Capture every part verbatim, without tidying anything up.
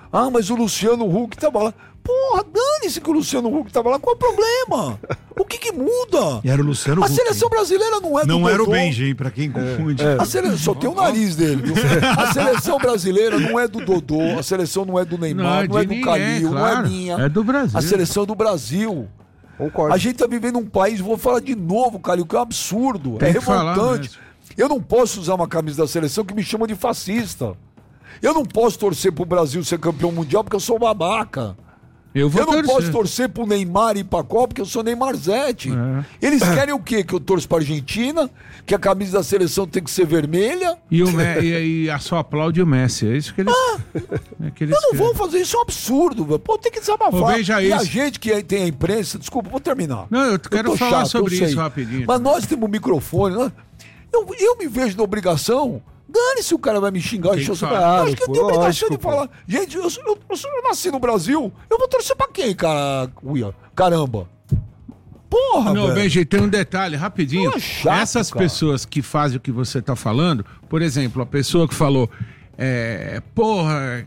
Ah, mas o Luciano Huck tava lá. Porra, dane-se que o Luciano Huck tava lá. Qual é o problema? O que que muda? E era o Luciano A Huck. seleção brasileira não é do Não Dodô. era o Benji, pra quem confunde. A sele... Só tem o nariz dele. Viu? A seleção brasileira não é do Dodô, a seleção não é do Neymar, não, não é do ninguém, Calil, claro. Não é minha. É do Brasil. A seleção é do Brasil. Concordo. A gente tá vivendo um país, vou falar de novo, Calil, que é um absurdo. Tem é que revoltante. Eu não posso usar uma camisa da seleção que me chama de fascista. Eu não posso torcer pro Brasil ser campeão mundial porque eu sou babaca. Eu, vou eu não torcer. posso torcer pro Neymar e ir pra Copa porque eu sou Neymarzete. É. Eles querem o quê? Que eu torço pra Argentina, que a camisa da seleção tem que ser vermelha. E, o Me... e, e a só aplaude o Messi, é isso que eles... Ah, é que eles eu não querem. vou fazer isso, é um absurdo, velho. Pô, tem que desabafar. Ô, Benja, e isso... a gente que tem a imprensa, desculpa, vou terminar. Não, eu quero eu falar chato, sobre isso sei. rapidinho. Mas nós temos um microfone, né? eu, eu me vejo na obrigação... Dane-se o cara vai me xingar, encher o seu cara. Acho que eu tenho a obrigação de falar. Gente, eu, eu, eu, eu nasci no Brasil, eu vou torcer pra quem, cara? Uia, caramba. Porra, Não, velho. Benji, tem um detalhe, rapidinho. É chato, Essas cara. pessoas que fazem o que você tá falando, por exemplo, a pessoa que falou, é, porra,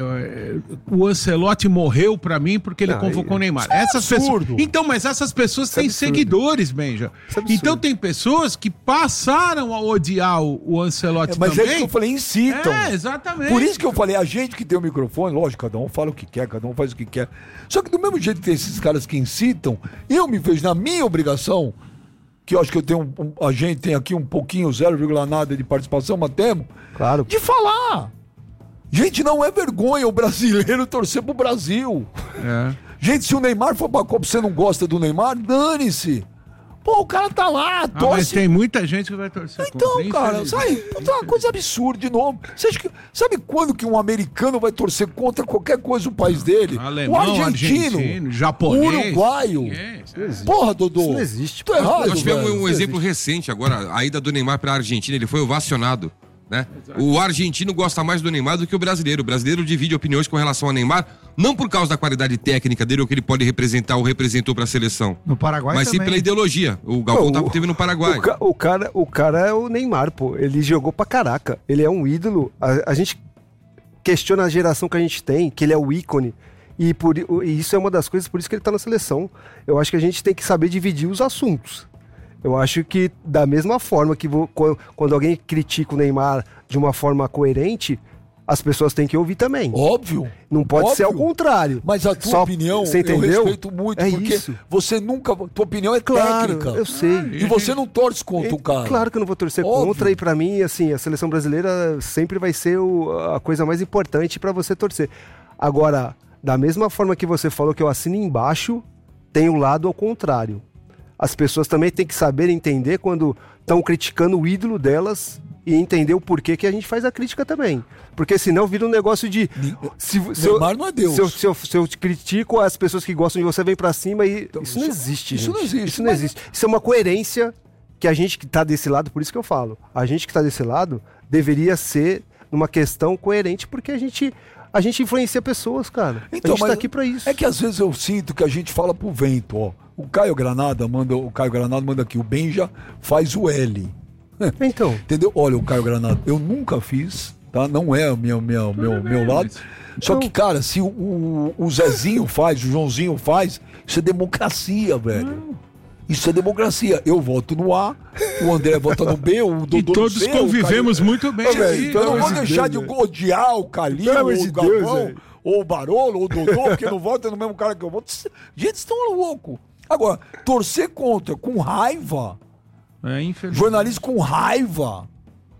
é, o Ancelotti morreu pra mim porque ele Não, convocou o Neymar. é Essas absurdo. pessoas. Então, mas essas pessoas Isso têm é absurdo. seguidores, Benja. Isso é absurdo. Então tem pessoas que passaram a odiar o, o Ancelotti É, mas também. é isso que eu falei, incitam. É, exatamente. Por isso que eu falei, a gente que tem o microfone, lógico, cada um fala o que quer, cada um faz o que quer. Só que do mesmo jeito que tem esses caras que incitam, eu me vejo na minha obrigação, que eu acho que eu tenho um, um- a gente tem aqui um pouquinho, zero vírgula nada de participação, mas temos, Claro. de falar. Gente, não é vergonha o brasileiro torcer pro Brasil. É. Gente, se o Neymar for pra Copa e você não gosta do Neymar, dane-se. Pô, o cara tá lá, Ah, mas torce. tem muita gente que vai torcer Então, contra, cara, infelizmente. sabe, puta, uma coisa absurda de novo. Você acha que, sabe quando que um americano vai torcer contra qualquer coisa do país dele? Alemão, o argentino, argentino, japonês, o uruguaio. ninguém, é. Porra, Dodô. Isso não existe. Tô errado, Nós tivemos velho. um exemplo recente agora, a ida do Neymar para a Argentina, ele foi ovacionado, né? O argentino gosta mais do Neymar do que o brasileiro. O brasileiro divide opiniões com relação ao Neymar, não por causa da qualidade técnica dele ou que ele pode representar ou representou para a seleção, No Paraguai mas sim também. pela ideologia. O Galvão Pô, o- teve no Paraguai. O, ca- o cara, o cara é o Neymar, pô. Ele jogou pra caraca. Ele é um ídolo. A, a gente questiona a geração que a gente tem, que ele é o ícone. E, por, i- e isso é uma das coisas, por isso que ele tá na seleção. Eu acho que a gente tem que saber dividir os assuntos. Eu acho que da mesma forma que vo- quando, quando alguém critica o Neymar de uma forma coerente, as pessoas têm que ouvir também. Óbvio. Não pode óbvio. ser ao contrário. Mas a tua Só- opinião, você eu entendeu? respeito muito, É porque isso. você nunca... Tua opinião é Claro, técnica. eu sei. E você não torce contra o cara. Claro que eu não vou torcer Óbvio. contra, e pra mim, assim, a seleção brasileira sempre vai ser o- a coisa mais importante pra você torcer. Agora, da mesma forma que você falou que eu assino embaixo, tem o lado ao contrário. As pessoas também têm que saber entender quando estão criticando o ídolo delas e entender o porquê que a gente faz a crítica também. Porque senão vira um negócio de... Se, se eu, Neymar não é Deus. Se eu, se, eu, se eu te critico, as pessoas que gostam de você vêm pra cima e... isso não isso- existe, isso gente. não existe, Isso não mas- existe. Isso é uma coerência que a gente que tá desse lado, por isso que eu falo, a gente que tá desse lado deveria ser numa questão coerente, porque a gente, a gente influencia pessoas, cara. Então, a gente mas tá aqui pra isso. É que às vezes eu sinto que a gente fala pro vento, ó. O Caio Granada manda, o Caio Granada manda aqui, o Benja faz o L. Então, Entendeu? Olha, o Caio Granada, eu nunca fiz, tá? Não é o meu, meu, meu, meu lado. Só que, cara, se o, o, o Zezinho faz, o Joãozinho faz, isso é democracia, velho. Isso é democracia. Eu voto no A, o André vota no B, o E Dodô no todos C, o convivemos Caio- muito bem Ô, velho, aqui. então eu não pelo vou amor de deixar Deus, de velho. odiar o Calil, Pelo amor ou de o Deus, Galvão, velho. ou o Barolo, ou o Dodô, porque não vota no mesmo cara que eu voto. Gente, vocês estão loucos. Agora, torcer contra, com raiva, É, infelizmente. jornalista com raiva,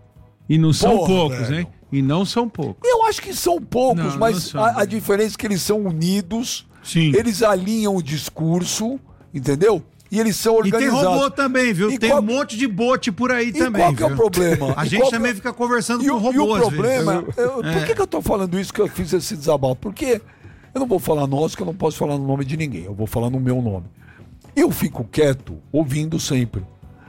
E não são Porra, poucos, velho. hein? E não são poucos. eu acho que são poucos, Não, não mas são, a, a né? diferença é que eles são unidos, Sim. eles alinham o discurso, entendeu? E eles são E tem organizados. robô também, viu? E tem qual- um monte de bot por aí E também. qual que é o viu? problema? A E gente qual também que- fica conversando E com o, robô e o às vezes. problema, eu- por É. que, que eu tô falando isso, que eu fiz esse desabafo? Porque eu não vou falar nós, que eu não posso falar no nome de ninguém, eu vou falar no meu nome. Eu fico quieto, ouvindo sempre.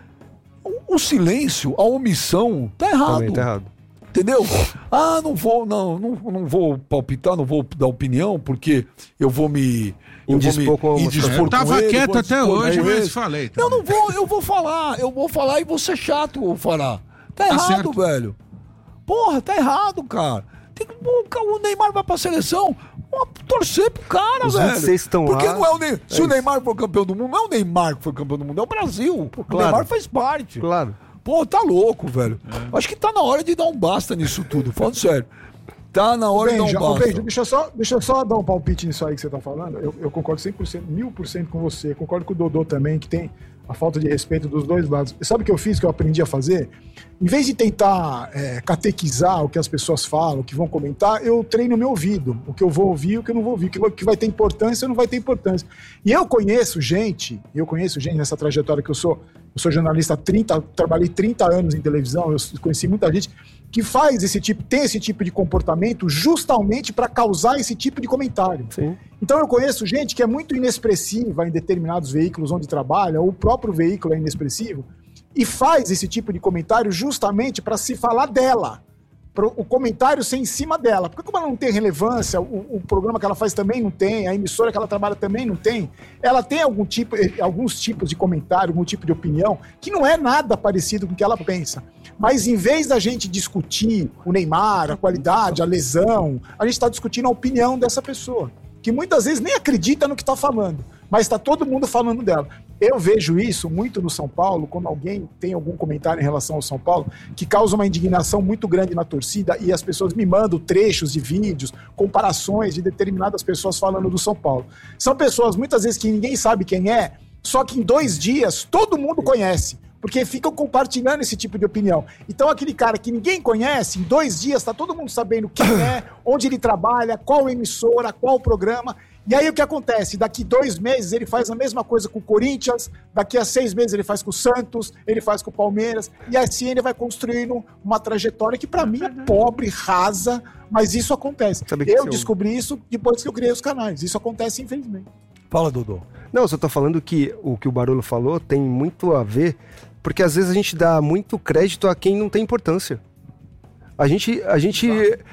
O, o silêncio, a omissão, tá errado. também tá errado. Entendeu? Ah, não vou, não, não, não vou palpitar, não vou dar opinião, porque eu vou me... Eu Indispor vou com me uma- indispor Eu tava com ele, quieto vou até indispor hoje, com mas ele. falei Eu também. não vou, eu vou falar, eu vou falar e vou ser chato, vou falar. Tá errado, certo. velho. Porra, tá errado, cara. Tem que, o Neymar vai pra seleção, vamos torcer pro cara, Os velho. vinte e seis estão Porque lá. não é o Neymar. Se É o isso. Neymar for campeão do mundo, não é o Neymar que foi campeão do mundo, é o Brasil. O claro. Neymar faz parte. Claro. Pô, tá louco, velho. Acho que tá na hora de dar um basta nisso tudo, falando sério. Tá na hora Benja, de dar um ô, basta. Benja, deixa, eu só, deixa eu só dar um palpite nisso aí que você tá falando. Eu, eu concordo cem por cento, mil por cento com você. Concordo com o Dodô também, que tem a falta de respeito dos dois lados. E sabe o que eu fiz, que eu aprendi a fazer? Em vez de tentar é, catequizar o que as pessoas falam, o que vão comentar, eu treino meu ouvido. O que eu vou ouvir e o que eu não vou ouvir. O que vai, que vai ter importância ou não vai ter importância. E eu conheço gente, eu conheço gente nessa trajetória que eu sou, eu sou jornalista há trinta, trabalhei trinta anos em televisão, eu conheci muita gente que faz esse tipo, tem esse tipo de comportamento justamente para causar esse tipo de comentário. Sim. Então eu conheço gente que é muito inexpressiva em determinados veículos onde trabalha, ou o próprio veículo é inexpressivo, e faz esse tipo de comentário justamente para se falar dela. Pro, o comentário ser em cima dela. Porque como ela não tem relevância, o, o programa que ela faz também não tem, a emissora que ela trabalha também não tem, ela tem algum tipo, alguns tipos de comentário, algum tipo de opinião, que não é nada parecido com o que ela pensa. Mas em vez da gente discutir o Neymar, a qualidade, a lesão, a gente está discutindo a opinião dessa pessoa, que muitas vezes nem acredita no que está falando, mas está todo mundo falando dela. Eu vejo isso muito no São Paulo, quando alguém tem algum comentário em relação ao São Paulo, que causa uma indignação muito grande na torcida, e as pessoas me mandam trechos de vídeos, comparações de determinadas pessoas falando do São Paulo. São pessoas, muitas vezes, que ninguém sabe quem é, só que em dois dias todo mundo conhece, porque ficam compartilhando esse tipo de opinião. Então aquele cara que ninguém conhece, em dois dias está todo mundo sabendo quem é, onde ele trabalha, qual emissora, qual programa. E aí o que acontece? Daqui dois meses ele faz a mesma coisa com o Corinthians, daqui a seis meses ele faz com o Santos, ele faz com o Palmeiras, e assim ele vai construindo uma trajetória que para mim é pobre, rasa, mas isso acontece. Eu descobri isso depois que eu criei os canais. Isso acontece, infelizmente. Fala, Dodô. Não, eu só tô falando que o que o Barolo falou tem muito a ver, porque às vezes a gente dá muito crédito a quem não tem importância. A gente, a gente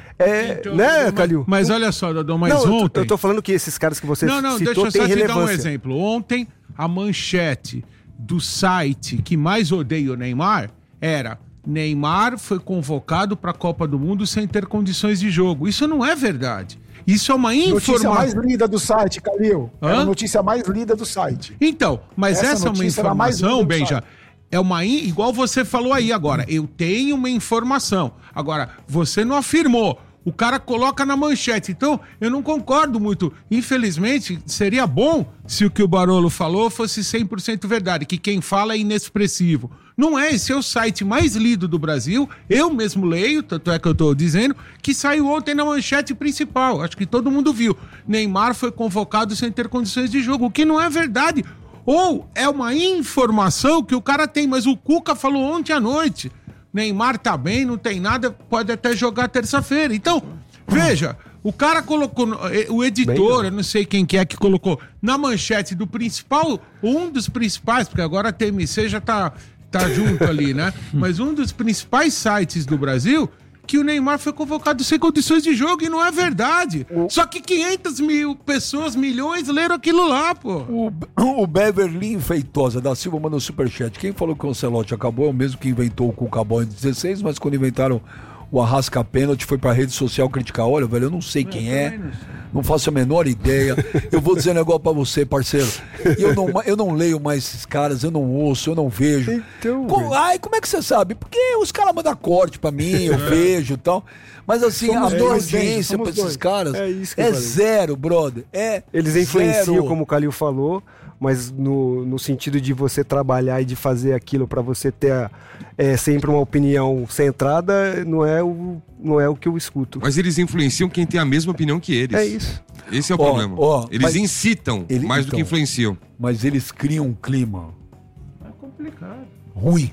é, Então, né, mas, Calil? Mas olha só, Dodô, mas não, eu tô- ontem... eu tô falando que esses caras que você Não, não, citou deixa eu têm só te relevância. dar um exemplo. Ontem, a manchete do site que mais odeia o Neymar era: Neymar foi convocado para a Copa do Mundo sem ter condições de jogo. Isso não é verdade. Isso é uma Notícia informação. mais lida do site, Calil. É Hã? a notícia mais lida do site. Então, mas Essa essa, é uma notícia era mais informação, lida do Benja. site. É uma. in- Igual você falou aí agora. Eu tenho uma informação. Agora, você não afirmou. O cara coloca na manchete. Então, eu não concordo muito. Infelizmente, seria bom se o que o Barolo falou fosse cem por cento verdade, que quem fala é inexpressivo. Não é, esse é o site mais lido do Brasil. Eu mesmo leio, tanto é que eu tô dizendo, que saiu ontem na manchete principal. Acho que todo mundo viu. Neymar foi convocado sem ter condições de jogo, o que não é verdade. Ou é uma informação que o cara tem, mas o Cuca falou ontem à noite. Neymar tá bem, não tem nada, pode até jogar terça-feira. Então, veja, o cara colocou, o editor, eu não sei quem que é que colocou, na manchete do principal, um dos principais, porque agora a T M C já tá, tá junto ali, né? Mas um dos principais sites do Brasil, que o Neymar foi convocado sem condições de jogo, e não é verdade. Só que quinhentas mil pessoas, milhões, leram aquilo lá, pô. O, o Beverly Feitosa da Silva mandou superchat. Quem falou que o Ancelotti acabou é o mesmo que inventou o Cucabol em dezesseis, mas quando inventaram o Arrasca Pênalti foi pra rede social criticar. Olha, velho, eu não sei quem é, não faço a menor ideia. Eu vou dizer um negócio pra você, parceiro. Eu não, eu não leio mais esses caras, eu não ouço, eu não vejo. Então, Com, ai, como é que você sabe? Porque os caras mandam corte pra mim, eu vejo e tal. Mas assim, Somos a minha dois, audiência gente, pra somos esses dois. caram É isso que eu é falei. zero, brother. É Eles influenciam, zero. como o Calil falou, mas no, no sentido de você trabalhar e de fazer aquilo para você ter é, sempre uma opinião centrada, não é, o, não é o que eu escuto. Mas eles influenciam quem tem a mesma opinião que eles. É isso. Esse é o Ó, problema. ó, eles mas- incitam Ele- mais do então. que influenciam. Mas eles criam um clima É complicado. ruim.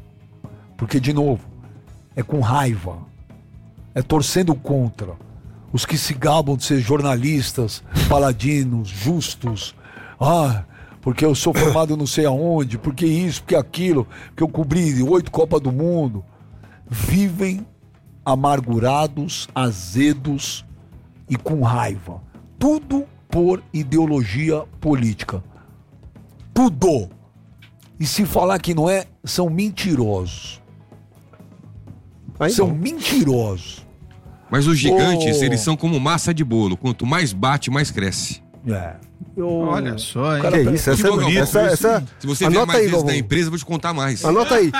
Porque, de novo, é com raiva. É torcendo contra. Os que se gabam de ser jornalistas, paladinos, justos. Ah, porque eu sou formado não sei aonde, porque isso, porque aquilo, porque eu cobri oito Copas do Mundo. Vivem amargurados, azedos e com raiva. Tudo por ideologia política. Tudo. E se falar que não é, são mentirosos. Aí São não. mentirosos. Mas os gigantes, Ô. eles são como massa de bolo. Quanto mais bate, mais cresce. É. Eu- Olha só, hein? Que é isso? Essa, Ô, Galvão, essa, essa, Se você vier anota mais aí, vezes Galvão. na empresa, eu vou te contar mais. Anota aí.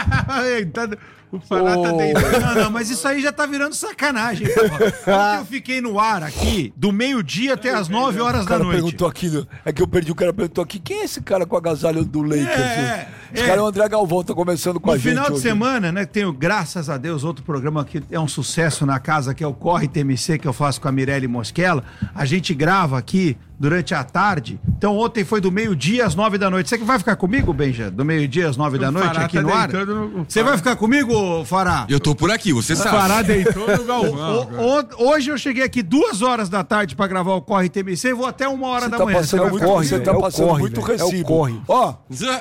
O Fará tá Ô. dentro. Não, não, mas isso aí já tá virando sacanagem, porra. Ontem eu fiquei no ar aqui, do meio-dia até as nove horas O da cara noite. perguntou aqui, né? É que eu perdi, o cara perguntou aqui, quem é esse cara com agasalho do Lakers? É, Esse é. cara é o André Galvão, tá começando com a No gente final de hoje. semana, né, tem o, graças a Deus, outro programa que é um sucesso na casa, que é o Corre T M C, que eu faço com a Mirelle Mosquela. A gente grava aqui durante a tarde. Então ontem foi do meio-dia às nove da noite. Você que vai ficar comigo, Benja? Do meio-dia às nove da O noite Fará aqui tá no ar? deitando no- o Você vai ficar comigo, Fará? Eu tô por aqui, você O sabe. Fará deitou no O- Galvão. cara. o- o- hoje eu cheguei aqui duas horas da tarde pra gravar o Corre T M C e vou até uma hora Você da tá manhã. passando vai muito, ficar corre, você comigo? tá é o passando corre, muito velho, é o recibo. corre. Ó,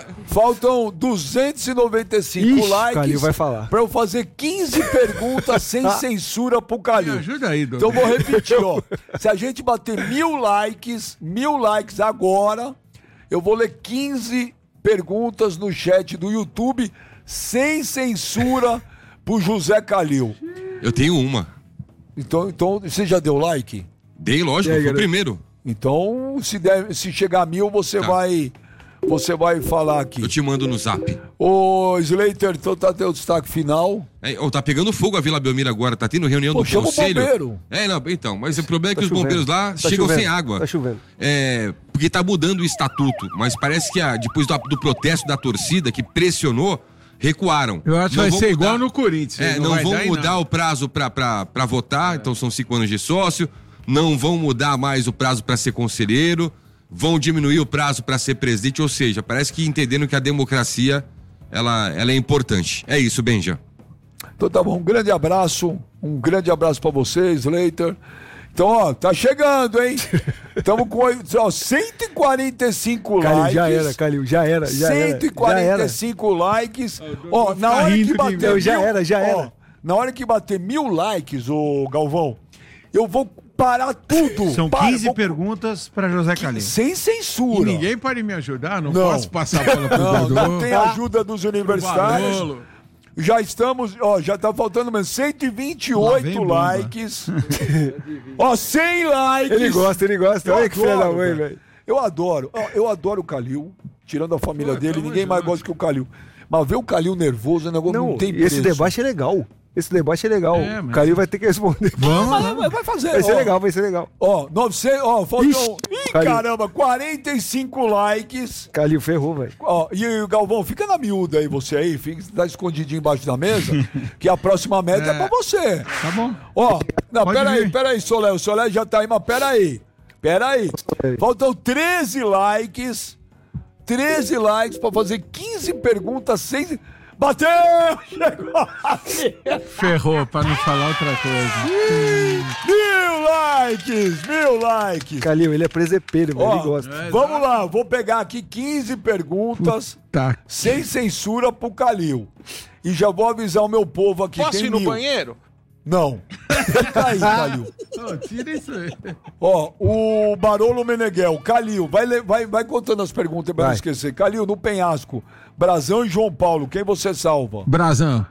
faltam duzentos e noventa e cinco Ixi, likes Calil vai falar. pra eu fazer quinze perguntas sem censura pro Me Calil. ajuda aí, Dom. Então eu vou repetir, ó. Se a gente bater mil likes, mil likes agora, eu vou ler quinze perguntas no chat do YouTube sem censura pro José Calil. Eu tenho uma. Então, então você já deu like? Dei, lógico, E aí, fui o garoto? primeiro. Então, se, der, se chegar a mil, você Tá. vai. Você vai falar aqui. Eu te mando no zap. Ô, Slater, então tá teu destaque final. É, ó, tá pegando fogo a Vila Belmiro agora, tá tendo reunião Pô, do chama o conselho. bombeiro. É, não, então, mas o problema é que Tá os bombeiros chovendo. lá Tá chegam chovendo. sem água. Tá chovendo. É, porque tá mudando o estatuto, mas parece que a- depois do, do protesto da torcida que pressionou, recuaram. Eu acho que Não vai vão ser mudar- igual no Corinthians. É, não, vai vão dar em mudar nada. o prazo pra, pra, pra votar, então são cinco anos de sócio. Não vão mudar mais o prazo pra ser conselheiro. Vão diminuir o prazo pra ser presidente, ou seja, parece que entendendo que a democracia ela, ela é importante. É isso, Benja. Então tá bom, um grande abraço. Um grande abraço pra vocês, Slater. Então, ó, tá chegando, hein? Estamos com ó, cento e quarenta e cinco Calil, likes. já era, Calil, já era, já era. cento e quarenta e cinco likes. Ó, na ficar hora rindo que de bater mim. Já mil- era, já ó, era. Na hora que bater mil likes, ô Galvão, eu vou parar tudo. São Para, quinze vou- perguntas pra José Calil. Sem E censura. ninguém pode me ajudar? Não, Não. posso passar a bola pro Não, Dodô? não tem ajuda dos universitários. Barolo. Já estamos, ó, já tá faltando mesmo cento e vinte e Lá vem oito bomba. likes. Ó, cem likes. Ele gosta, ele gosta. Eu Olha que filha da adoro, mãe, velho. Eu adoro. Ó, eu adoro o Calil, tirando a família Pô, dele, tamo ninguém mais junto. gosta que o Calil. Mas ver o Calil nervoso, o negócio não, Não, tem e esse preço. debate é legal. Esse debate é legal. É, mas- O Calil vai ter que responder. Vamos, Mas vai- vai fazer. Vai ser ó. legal, vai ser legal. Ó, novecentos, ó, faltam. Ixi, Ih, Calil. caramba, quarenta e cinco likes. Calil ferrou, velho. Ó, e o Galvão, fica na miúda aí, você aí, fica, tá escondidinho embaixo da mesa, que a próxima meta é, pra você. Tá bom. Ó, não, Pode peraí, vir. peraí, Solé, o Solé já tá aí, mas peraí, peraí. Faltam treze likes, treze likes pra fazer quinze perguntas sem... Bateu! Chegou! Ferrou, pra não falar outra coisa. Mil likes, mil likes. Calil, ele é presepeiro, velho. Ó, Ele gosta. é, vamos lá, vou pegar aqui quinze perguntas Tá. sem censura pro Calil. E já vou avisar o meu povo aqui. Posso tem ir no mil. banheiro? Não. Fica aí, Calil. Ô, tira isso aí. Ó, o Barolo Meneghel. Calil, vai, le- vai, vai contando as perguntas pra não Vai. esquecer. Calil, no penhasco. Brasão e João Paulo, quem você salva? Brazão.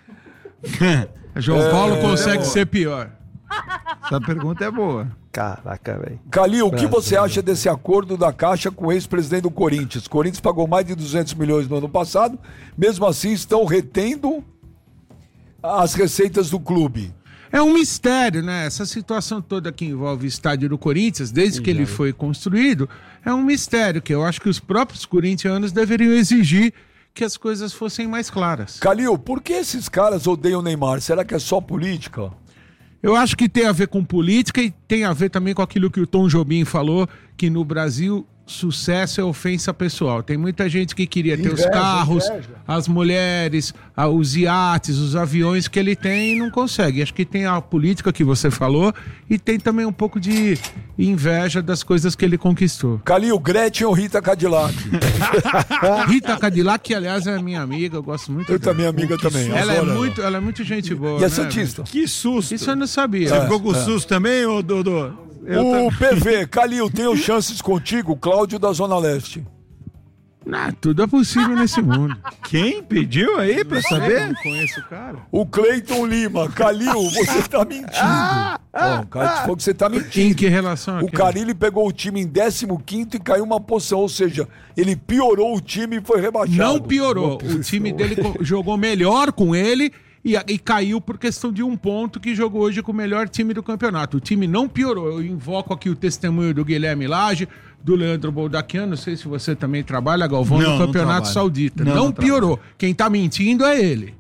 João Paulo consegue ser pior. Essa pergunta é boa. Caraca, velho. Calil, o que você acha desse acordo da Caixa com o ex-presidente do Corinthians? Corinthians pagou mais de duzentos milhões no ano passado. Mesmo assim, estão retendo as receitas do clube. É um mistério, né? Essa situação toda que envolve o estádio do Corinthians, desde que ele foi construído, é um mistério que eu acho que os próprios corintianos deveriam exigir que as coisas fossem mais claras. Calil, por que esses caras odeiam o Neymar? Será que é só política? Eu acho que tem a ver com política e tem a ver também com aquilo que o Tom Jobim falou, que no Brasil sucesso é ofensa pessoal. Tem muita gente que queria ter os Inveja, carros, inveja. as mulheres, a- os iates, os aviões que ele tem e não consegue. Acho que tem a política que você falou e tem também um pouco de inveja das coisas que ele conquistou. Calil, Gretchen ou Rita Cadillac? Rita Cadillac, que aliás é minha amiga, eu gosto muito Eu dela. também, amiga também. Ela é, adoro muito, ela é muito gente boa. E é né, Santista. Que susto. velho? Isso eu não sabia. Você ficou com susto também, ô Dodô? Eu O P V, Calil, tenho chances contigo, Cláudio da Zona Leste. Ah, tudo é possível nesse mundo. Quem pediu aí pra saber? Não conheço o cara. O Cleiton Lima. Calil, você tá mentindo. Ó, o cara te falou que você tá Em mentindo. que relação O aqui? Carille pegou o time em décimo quinto e caiu uma posição, ou seja, ele piorou o time e foi rebaixado. Não piorou. O time dele co- jogou melhor com ele e, e caiu por questão de um ponto que jogou hoje com o melhor time do campeonato. O time não piorou. Eu invoco aqui o testemunho do Guilherme Lage, do Leandro Boldaquian, não sei se você também trabalha, Galvão, Não, no não Campeonato trabalho. Saudita. Não, Não, não piorou. Quem tá mentindo é ele.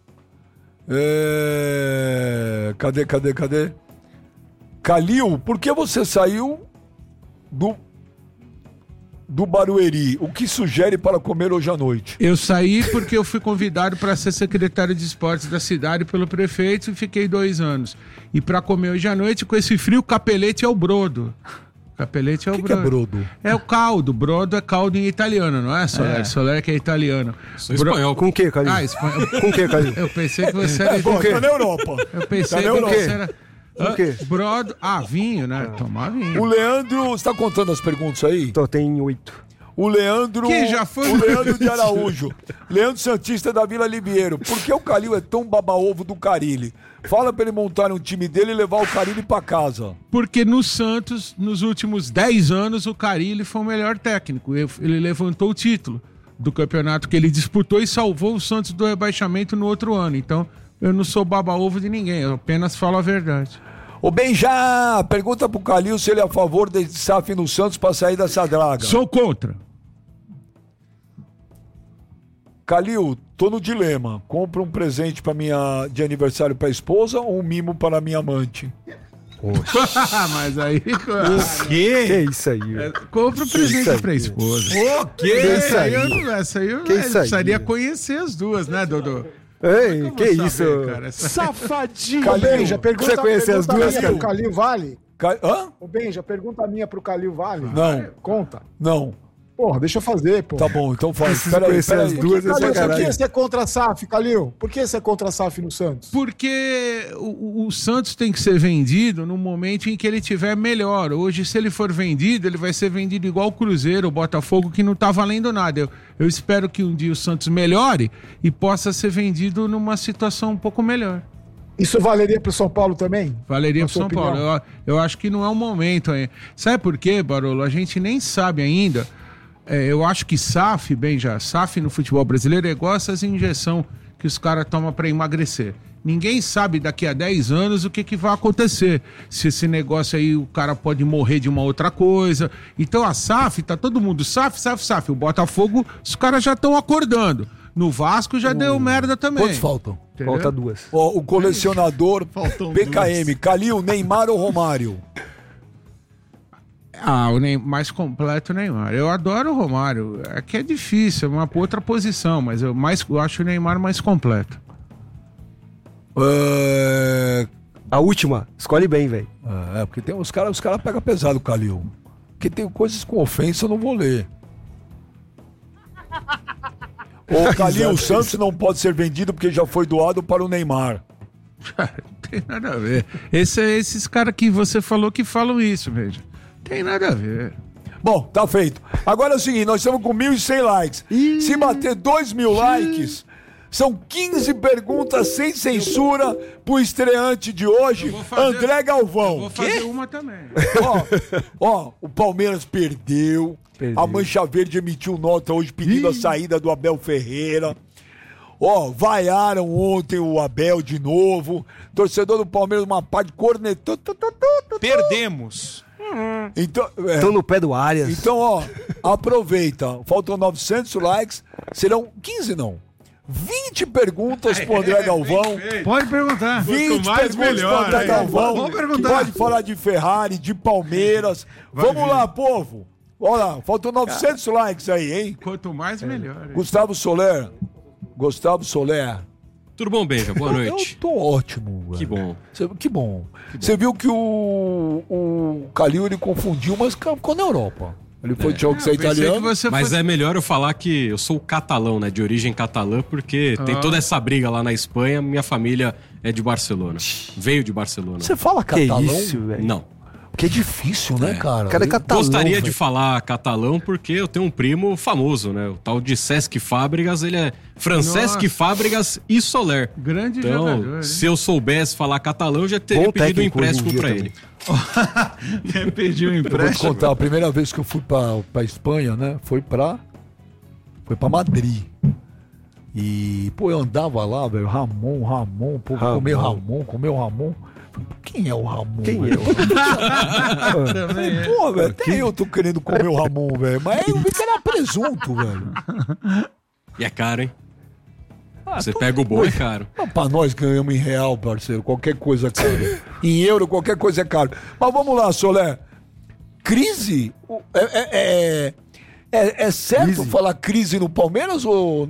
É... Cadê, cadê, cadê? Calil, por que você saiu do, do Barueri? O que sugere para comer hoje à noite? Eu saí porque eu fui convidado para ser secretário de esportes da cidade pelo prefeito e fiquei dois anos. E para comer hoje à noite, com esse frio, capelete é o brodo. Capelete é o O que, que é brodo. brodo? É o caldo. Brodo é caldo em italiano, não é, Soler? É. Soler que é italiano. Sou Bro- espanhol. Com o que, Calil? Ah, espanhol. Com o que, Calil? Eu pensei que você era... É, bom, quê? tá na Europa. Eu pensei Tá que na Europa. você era... Com o quê? Brodo... Ah, vinho, né? Tomar vinho. O Leandro, você tá contando as perguntas aí? Tô, tem oito. O Leandro. Que já foi- O Leandro de Araújo. Leandro Santista da Vila Liviero. Por que o Calil é tão baba-ovo do Carille? Fala pra ele montar um time dele e levar o Carille pra casa. Porque no Santos, nos últimos dez anos, o Carille foi o melhor técnico. Ele levantou o título do campeonato que ele disputou e salvou o Santos do rebaixamento no outro ano. Então, eu não sou baba-ovo de ninguém, eu apenas falo a verdade. Ô Benjá, pergunta pro Calil se ele é a favor de S A F no Santos pra sair dessa draga. Sou contra. Calil, tô no dilema. Compra um presente pra minha, de aniversário pra esposa ou um mimo para minha amante? Mas aí... O quê? Que isso aí? velho? Compra um presente isso aí? pra esposa. O Que quê? isso aí? eu não- essa aí eu Que isso aí? precisaria conhecer as duas, né, Dodô? Ei, Como que saber, isso? cara? Essa- Safadinho. Ô, Benja, pergunta, Você conhece as pergunta duas, minha cara? pro Calil Vale. Ca... Hã? Ô, Benja, pergunta minha pro Calil Vale. Não. Conta. Não. Porra, deixa eu fazer, pô. Tá bom, então faz. Preciso Peraí, conhecer peraí. as duas, Calil, essa por que caralho. você é contra a S A F, Calil? Por que você é contra a S A F no Santos? Porque o, o Santos tem que ser vendido no momento em que ele tiver melhor. Hoje, se ele for vendido, ele vai ser vendido igual o Cruzeiro, o Botafogo, que não tá valendo nada. Eu, eu espero que um dia o Santos melhore e possa ser vendido numa situação um pouco melhor. Isso valeria pro São Paulo também? Valeria Na pro sua São Paulo. opinião? Eu, eu acho que não é o momento ainda. Sabe por quê, Barolo? A gente nem sabe ainda. É, eu acho que S A F, bem já, S A F no futebol brasileiro é igual essas injeções que os caras tomam para emagrecer. Ninguém sabe daqui a dez anos o que, que vai acontecer. Se esse negócio aí o cara pode morrer de uma outra coisa. Então a S A F, tá todo mundo S A F, S A F, S A F. O Botafogo, os caras já estão acordando. No Vasco já deu merda também. Quantos faltam? Entendeu? Falta duas. Ó, o colecionador Faltam P K M. Calil, Neymar ou Romário? Ah, o Ney- mais completo o Neymar. Eu adoro o Romário. É que é difícil, é uma outra posição, mas eu, mais, eu acho o Neymar mais completo. É... A última, escolhe bem, velho. É, porque tem os caras, os caras pegam pesado, Calil. Porque tem coisas com ofensa, eu não vou ler. Ô, Calil, o Santos não pode ser vendido porque já foi doado para o Neymar. Não tem nada a ver. Esse, é esses caras que você falou que falam isso, veja. Tem nada a ver. Bom, tá feito. Agora é o seguinte, nós estamos com mil e cem likes. Se bater dois mil likes, são quinze perguntas sem censura pro estreante de hoje, vou fazer- André Galvão. Vou fazer uma também. Ó, ó, o Palmeiras perdeu. Perdeu. A Mancha Verde emitiu nota hoje pedindo a saída do Abel Ferreira. Ó, vaiaram ontem o Abel de novo. Torcedor do Palmeiras, uma parte cornetou. Tu, tu, tu, tu, tu. Perdemos. Então, é, Estão no pé do Arias. então, ó, aproveita. Faltam novecentos likes. Serão quinze, não. vinte perguntas pro André Galvão. Pode perguntar. vinte mais, perguntas melhor, pro André hein? Galvão. Vamos que perguntar. Pode falar de Ferrari, de Palmeiras. Vamos lá, povo. Olha lá, faltam novecentos likes aí, hein? Quanto mais, melhor. hein? Gustavo Soler. Gustavo Soler. Tudo bom, Benja? Boa noite. Eu tô ótimo. Que velho. bom. Cê- que bom. Você viu que o, o Calil ele confundiu, mas ficou na Europa. Ele foi de jogo que você é Eu pensei que italiano. você Mas fosse- é melhor eu falar que eu sou catalão, né? De origem catalã, porque tem Ah. toda essa briga lá na Espanha. Minha família é de Barcelona. Veio de Barcelona. Você fala Que catalão? isso, velho. Não. Porque é difícil, né, cara? Cara, é Eu- catalão, Gostaria velho. de falar catalão porque eu tenho um primo famoso, né? O tal de Cesc Fábregas, ele é Francesc Nossa. Fábregas e Soler. Grande Então, jogador. hein? se eu soubesse falar catalão, eu já teria Bom pedido um técnico hoje em empréstimo dia pra também. ele. Quer pedir um Eu vou te empréstimo? contar, a primeira vez que eu fui pra, pra Espanha, né? Foi pra. Foi pra Madrid. E, pô, eu andava lá, velho, Ramon, Ramon, pô, Ramon. comeu Ramon, comeu Ramon. Quem é o Ramon? Quem velho? Também é. Pô, velho, até eu tô querendo comer o Ramon, velho. Mas eu vi que era presunto, velho. E é caro, hein? Ah, Você tô- pega o bom, é caro. Não, pra nós ganhamos em real, parceiro. Qualquer coisa é caro. Em euro, qualquer coisa é caro. Mas vamos lá, Solé. Crise? O- É, é, é, é- é certo Crise. falar crise no Palmeiras ou.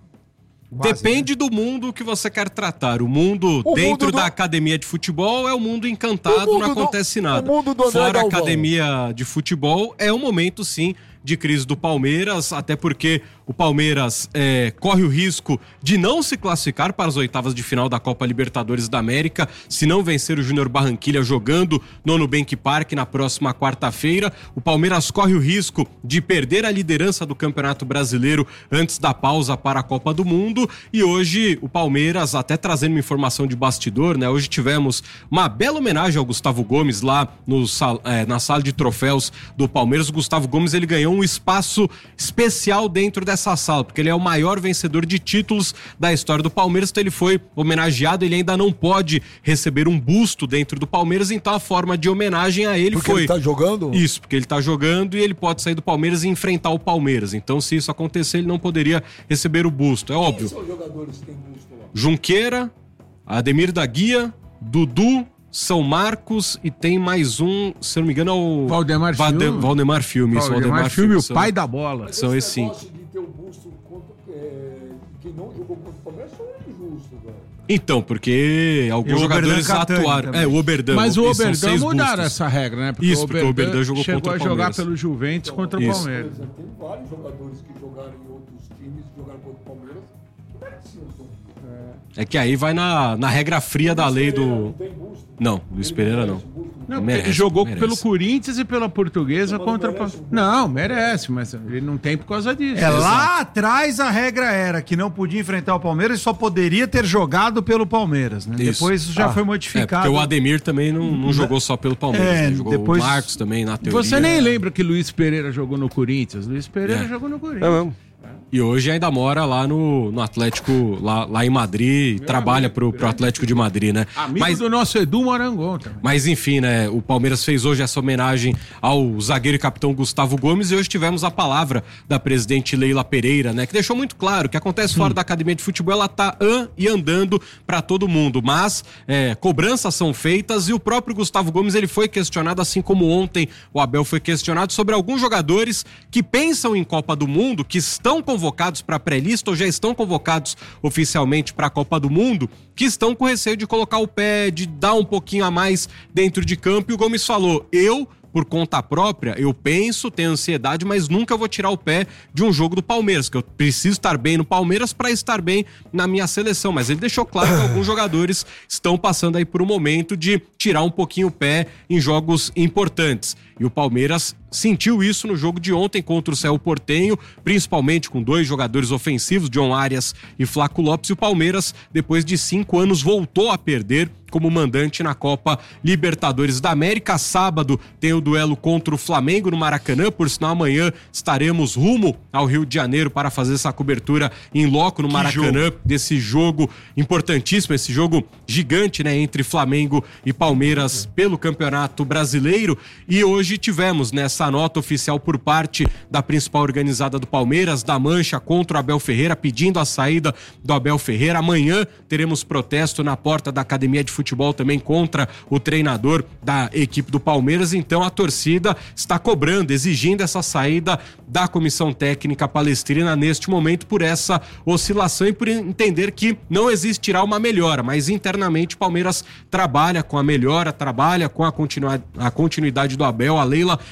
Depende do mundo que você quer tratar. O mundo O dentro mundo do- da academia de futebol é o mundo encantado, O mundo não do- acontece nada. o mundo do André Fora a Galvão. academia de futebol, é um momento, sim, de crise do Palmeiras, até porque o Palmeiras é, corre o risco de não se classificar para as oitavas de final da Copa Libertadores da América, se não vencer o Júnior Barranquilla jogando no Nubank Park na próxima quarta-feira. O Palmeiras corre o risco de perder a liderança do Campeonato Brasileiro antes da pausa para a Copa do Mundo. E hoje o Palmeiras, até trazendo uma informação de bastidor, né? Hoje tivemos uma bela homenagem ao Gustavo Gomes lá no, sal- é, na sala de troféus do Palmeiras. O Gustavo Gomes, ele ganhou um espaço especial dentro dessa sala, porque ele é o maior vencedor de títulos da história do Palmeiras, então ele foi homenageado. Ele ainda não pode receber um busto dentro do Palmeiras, então a forma de homenagem a ele Porque foi... ele tá jogando? Isso, porque ele tá jogando e ele pode sair do Palmeiras e enfrentar o Palmeiras. Então, se isso acontecer, ele não poderia receber o busto, é óbvio. Quem são os jogadores que tem busto lá? Junqueira, Ademir da Guia, Dudu, São Marcos e tem mais um, se eu não me engano, é o Valdemar Vade- Filme. Valdemar Filme. isso, Valdemar Filme, o são- pai da bola. São esses cinco. Esse negócio de ter o busto contra é, quem não jogou contra o Palmeiras é injusto, velho. Então, porque alguns E o jogadores Oberdan Catani atuaram. também. É, o Oberdan. Mas o são Oberdan seis mudaram bustos. essa regra, né? Isso, porque o Oberdan jogou chegou contra o a jogar Palmeiras. pelo Juventus contra o Isso. Palmeiras. Por exemplo, tem vários jogadores que jogaram em outros times, jogaram contra o Palmeiras, que mereciam ter um busto. É que aí vai na, na regra fria da lei Não do... tem busto. Não, Luiz Pereira não. Não, Merece, ele jogou merece. pelo Corinthians e pela Portuguesa Mas contra... não merece o busto. Não, merece, mas ele não tem por causa disso. É, lá atrás a regra era que não podia enfrentar o Palmeiras e só poderia ter jogado pelo Palmeiras, né? Isso. Depois isso já Ah, foi É, modificado. porque o Ademir também não, não jogou só pelo Palmeiras, É, né? Jogou depois- o Marcos também, na teoria. Você nem lembra que Luiz Pereira jogou no Corinthians? Luiz Pereira É. jogou no É Corinthians. mesmo. E hoje ainda mora lá no, no Atlético, lá, lá em Madrid, e trabalha pro, pro Atlético de Madrid, né? Amigo Mas, do nosso Edu Marangon também. mas enfim, né? O Palmeiras fez hoje essa homenagem ao zagueiro e capitão Gustavo Gomes e hoje tivemos a palavra da presidente Leila Pereira, né? Que deixou muito claro que acontece fora da academia de futebol, ela tá an e andando para todo mundo, mas é, cobranças são feitas e o próprio Gustavo Gomes, ele foi questionado, assim como ontem o Abel foi questionado, sobre alguns jogadores que pensam em Copa do Mundo, que estão convocados para pré-lista ou já estão convocados oficialmente para a Copa do Mundo, que estão com receio de colocar o pé, de dar um pouquinho a mais dentro de campo. E o Gomes falou: eu, por conta própria, eu penso, tenho ansiedade, mas nunca vou tirar o pé de um jogo do Palmeiras, que eu preciso estar bem no Palmeiras para estar bem na minha seleção. Mas ele deixou claro que alguns jogadores estão passando aí por um momento de tirar um pouquinho o pé em jogos importantes. E o Palmeiras sentiu isso no jogo de ontem contra o Cerro Porteño, principalmente com dois jogadores ofensivos, John Arias e Flaco Lopes. E o Palmeiras, depois de cinco anos, voltou a perder como mandante na Copa Libertadores da América. Sábado tem o duelo contra o Flamengo no Maracanã, por sinal amanhã estaremos rumo ao Rio de Janeiro para fazer essa cobertura em loco no Maracanã, desse jogo importantíssimo, esse jogo gigante, né, entre Flamengo e Palmeiras pelo Campeonato Brasileiro. E hoje tivemos nessa nota oficial por parte da principal organizada do Palmeiras, da Mancha, contra o Abel Ferreira, pedindo a saída do Abel Ferreira. Amanhã teremos protesto na porta da Academia de Futebol também contra o treinador da equipe do Palmeiras. Então a torcida está cobrando, exigindo essa saída da comissão técnica palestrina neste momento por essa oscilação e por entender que não existirá uma melhora, mas internamente o Palmeiras trabalha com a melhora, trabalha com a, continua, a continuidade do Abel. A Leila não vai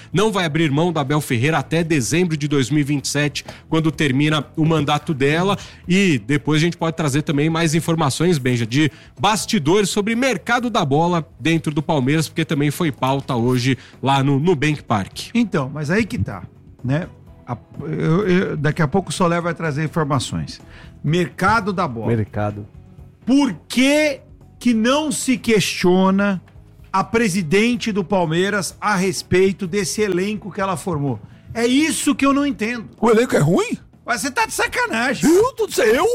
vai abrir mão da Abel Ferreira até dezembro de dois mil e vinte e sete, quando termina o mandato dela. E depois a gente pode trazer também mais informações, Benja, de bastidores sobre mercado da bola dentro do Palmeiras, porque também foi pauta hoje lá no Nubank Park. Então, mas aí que tá, né? A- eu- eu- daqui a pouco o Soler vai trazer informações. Mercado da bola. Mercado. Por que que não se questiona a presidente do Palmeiras a respeito desse elenco que ela formou? É isso que eu não entendo. O elenco é ruim? Mas você tá de sacanagem. Eu? Tô de... Eu?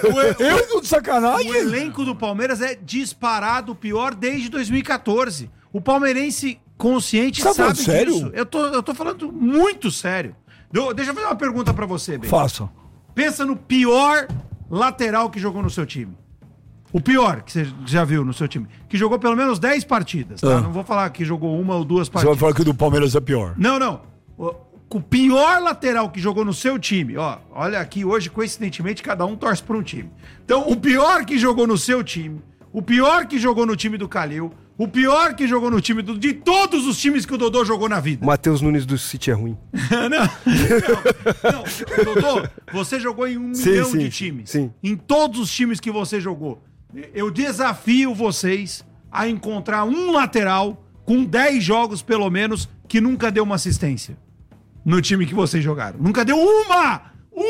Eu tô de sacanagem? O elenco do Palmeiras é disparado o pior desde dois mil e catorze. O palmeirense consciente Você tá sabe falando sério? disso. Eu tô, eu tô falando muito sério. Do- Deixa eu fazer uma pergunta pra você, Ben. Faça. Pensa no pior lateral que jogou no seu time. O pior que você já viu no seu time. Que jogou pelo menos dez partidas, tá? Ah. Não vou falar que jogou uma ou duas Você vai partidas. falar que o do Palmeiras é pior. Não, não. O, o pior lateral que jogou no seu time, ó. Olha aqui, hoje, coincidentemente, cada um torce por um time. Então, o pior que jogou no seu time, o pior que jogou no time do Calil, o pior que jogou no time do, de todos os times que o Dodô jogou na vida. Matheus Nunes do City é ruim. não, não, não. Dodô, você jogou em um Sim, milhão sim, de times. sim. Em todos os times que você jogou. Eu desafio vocês a encontrar um lateral com dez jogos, pelo menos, que nunca deu uma assistência no time que vocês jogaram. Nunca deu uma!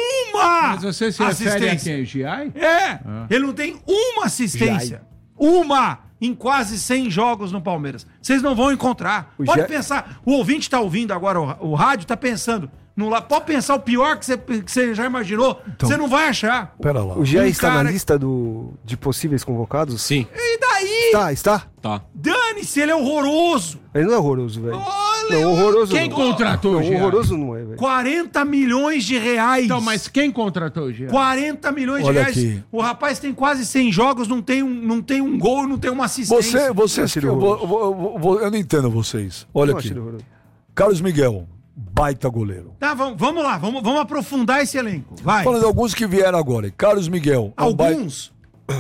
Uma! Mas você se refere a quem? Giai? É! Ele não tem uma assistência. Uma! Em quase cem jogos no Palmeiras. Vocês não vão encontrar. O Pode Gia- pensar. O ouvinte tá ouvindo agora o, o rádio, tá pensando. No, la- pode pensar o pior que você, que você já imaginou. Você não vai achar. Pera lá. O Gia Um está na cara- lista do, de possíveis convocados? Sim, E daí? Está, está? tá. Dane-se, ele é horroroso. Ele não é horroroso, velho. Olha, Não, horroroso Quem não. contratou Não, o Giai? horroroso não é, velho. quarenta milhões de reais. Então, mas quem contratou o Giai? quarenta milhões Olha de reais. aqui. O rapaz tem quase cem jogos, não tem um, não tem um gol, não tem uma assistência. Você, vocês, Achei eu, horroroso. vou- vou- vou- eu não entendo vocês. Olha Não aqui. achei horroroso. Carlos Miguel, baita goleiro. Tá, vamos, vamos lá, vamos, vamos aprofundar esse elenco. Vai. Falando de alguns que vieram agora. Carlos Miguel. é um baita- Alguns.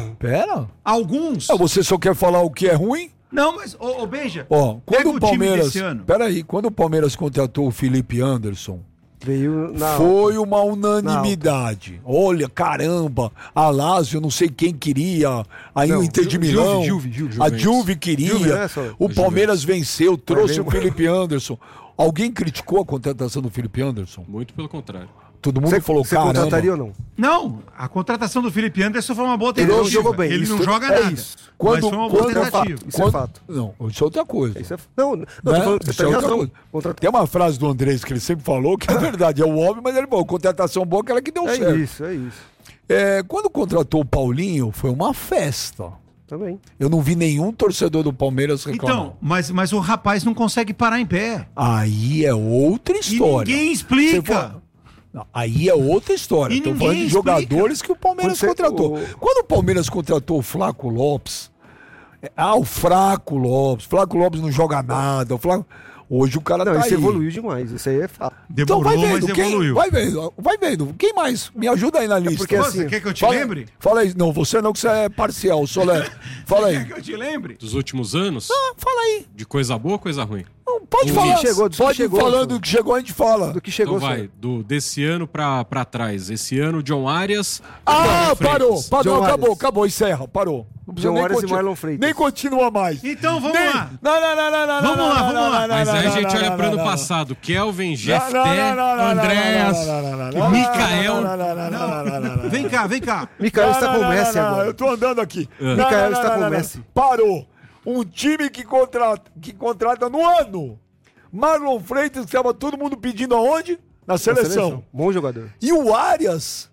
Pera. Alguns. Ah, você só quer falar o que é ruim? Não, mas, ô, ô Benja, Ó, pega quando o time Palmeiras. desse ano. Peraí, quando o Palmeiras contratou o Felipe Anderson, Veio na. foi uma unanimidade. Olha, caramba, a Lazio, não sei quem queria, aí Não, o Inter de Ju- Milão, Juve, Juve, Juve, a Juve queria, Juve, né, só? o Palmeiras venceu, trouxe Vai o ver- Felipe Anderson. Alguém criticou a contratação do Felipe Anderson? Muito pelo contrário. Todo mundo Você, falou, você caramba. contrataria ou não? Não, a contratação do Felipe Anderson foi uma boa Ele tentativa. não jogou bem, Ele isso não joga é nada. isso. Mas Quando, foi uma boa quando, tentativa. Isso é quando- fato. Não, isso é outra coisa. Isso é... Não, não, Né? tô falando, você Isso é tem outra razão. coisa. Contrata- Tem uma frase do Andrés que ele sempre falou que é verdade, é o óbvio, mas ele falou, contratação boa, aquela que deu É certo. isso, é isso. É, quando contratou o Paulinho, foi uma festa. Também. Eu não vi nenhum torcedor do Palmeiras reclamar. Então, mas, mas o rapaz não consegue parar em pé. Aí é outra E história. ninguém Você explica. fala- Não, aí é outra história. E Estou ninguém falando de explica. jogadores que o Palmeiras Quando você- contratou. o- Quando o Palmeiras contratou o Flaco Lopes, é, ah, o Flaco Lopes, Flaco Lopes não joga nada. O Flaco... Hoje o cara Não, tá isso aí. evoluiu demais. Isso aí é fato. Então Demorou, vai mas vendo, quem, evoluiu. vai vendo, vai vendo. Quem mais? Me ajuda aí na lista. porque Pô, assim, você quer que eu te Fala- lembre? Fala aí. Não, você não, que você é parcial, Solé. Fala Quer aí. que eu te lembre? Dos últimos anos, Ah, fala aí. de coisa boa ou coisa ruim? Não, pode Do falar. que chegou, do que pode ir chegou, falando Sô. do que chegou, a gente fala. Do que chegou. Então vai, do, desse ano pra, pra trás. Esse ano, John Arias. Ah, Marlon parou, Freitas. parou, John acabou, Arias. acabou, encerra, parou. Não precisa John nem Arias e continu- Marlon Freitas. Nem continua mais. Então vamos Nem- lá. Não, não, não, não, não. Vamos não, lá, não, vamos não, lá. não, Mas não, aí a não, gente não, olha não, pro ano não, não. passado. Kelvin, Não, Jefté, não, não, não, não, Andréas, não, não, não, não, Micael. não, não, não, não, não, não, não. Vem cá, vem cá. Mikael está Não, com não, o não, Messi não, não, agora. Eu tô andando aqui. Não, Micael não, está não, com o não, não. Messi. Parou. Um time que contrata, que contrata no ano. Marlon Freitas, que estava todo mundo pedindo aonde? Na Na seleção. Bom jogador. E o Arias?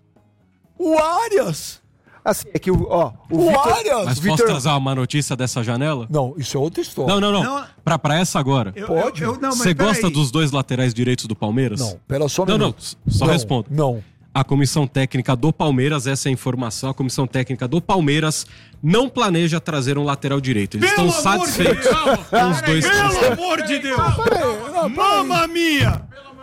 O Arias? Assim, é que o, ó, o, O Vitor- Arias? Mas posso trazer uma notícia dessa janela? Não, isso é outra história. Não, não, não. Não. Pra, pra essa agora. Eu- Pode? eu- eu- não, mas Você gosta peraí. dos dois laterais direitos do Palmeiras? Não, pera só um Não, não, minuto. s- só Não, respondo. Não. A comissão técnica do Palmeiras, essa é a informação, a comissão técnica do Palmeiras não planeja trazer um lateral direito. Eles Pelo estão amor de satisfeitos Deus! com os dois que Pelo estão. amor de Deus! Não, Mamma mia!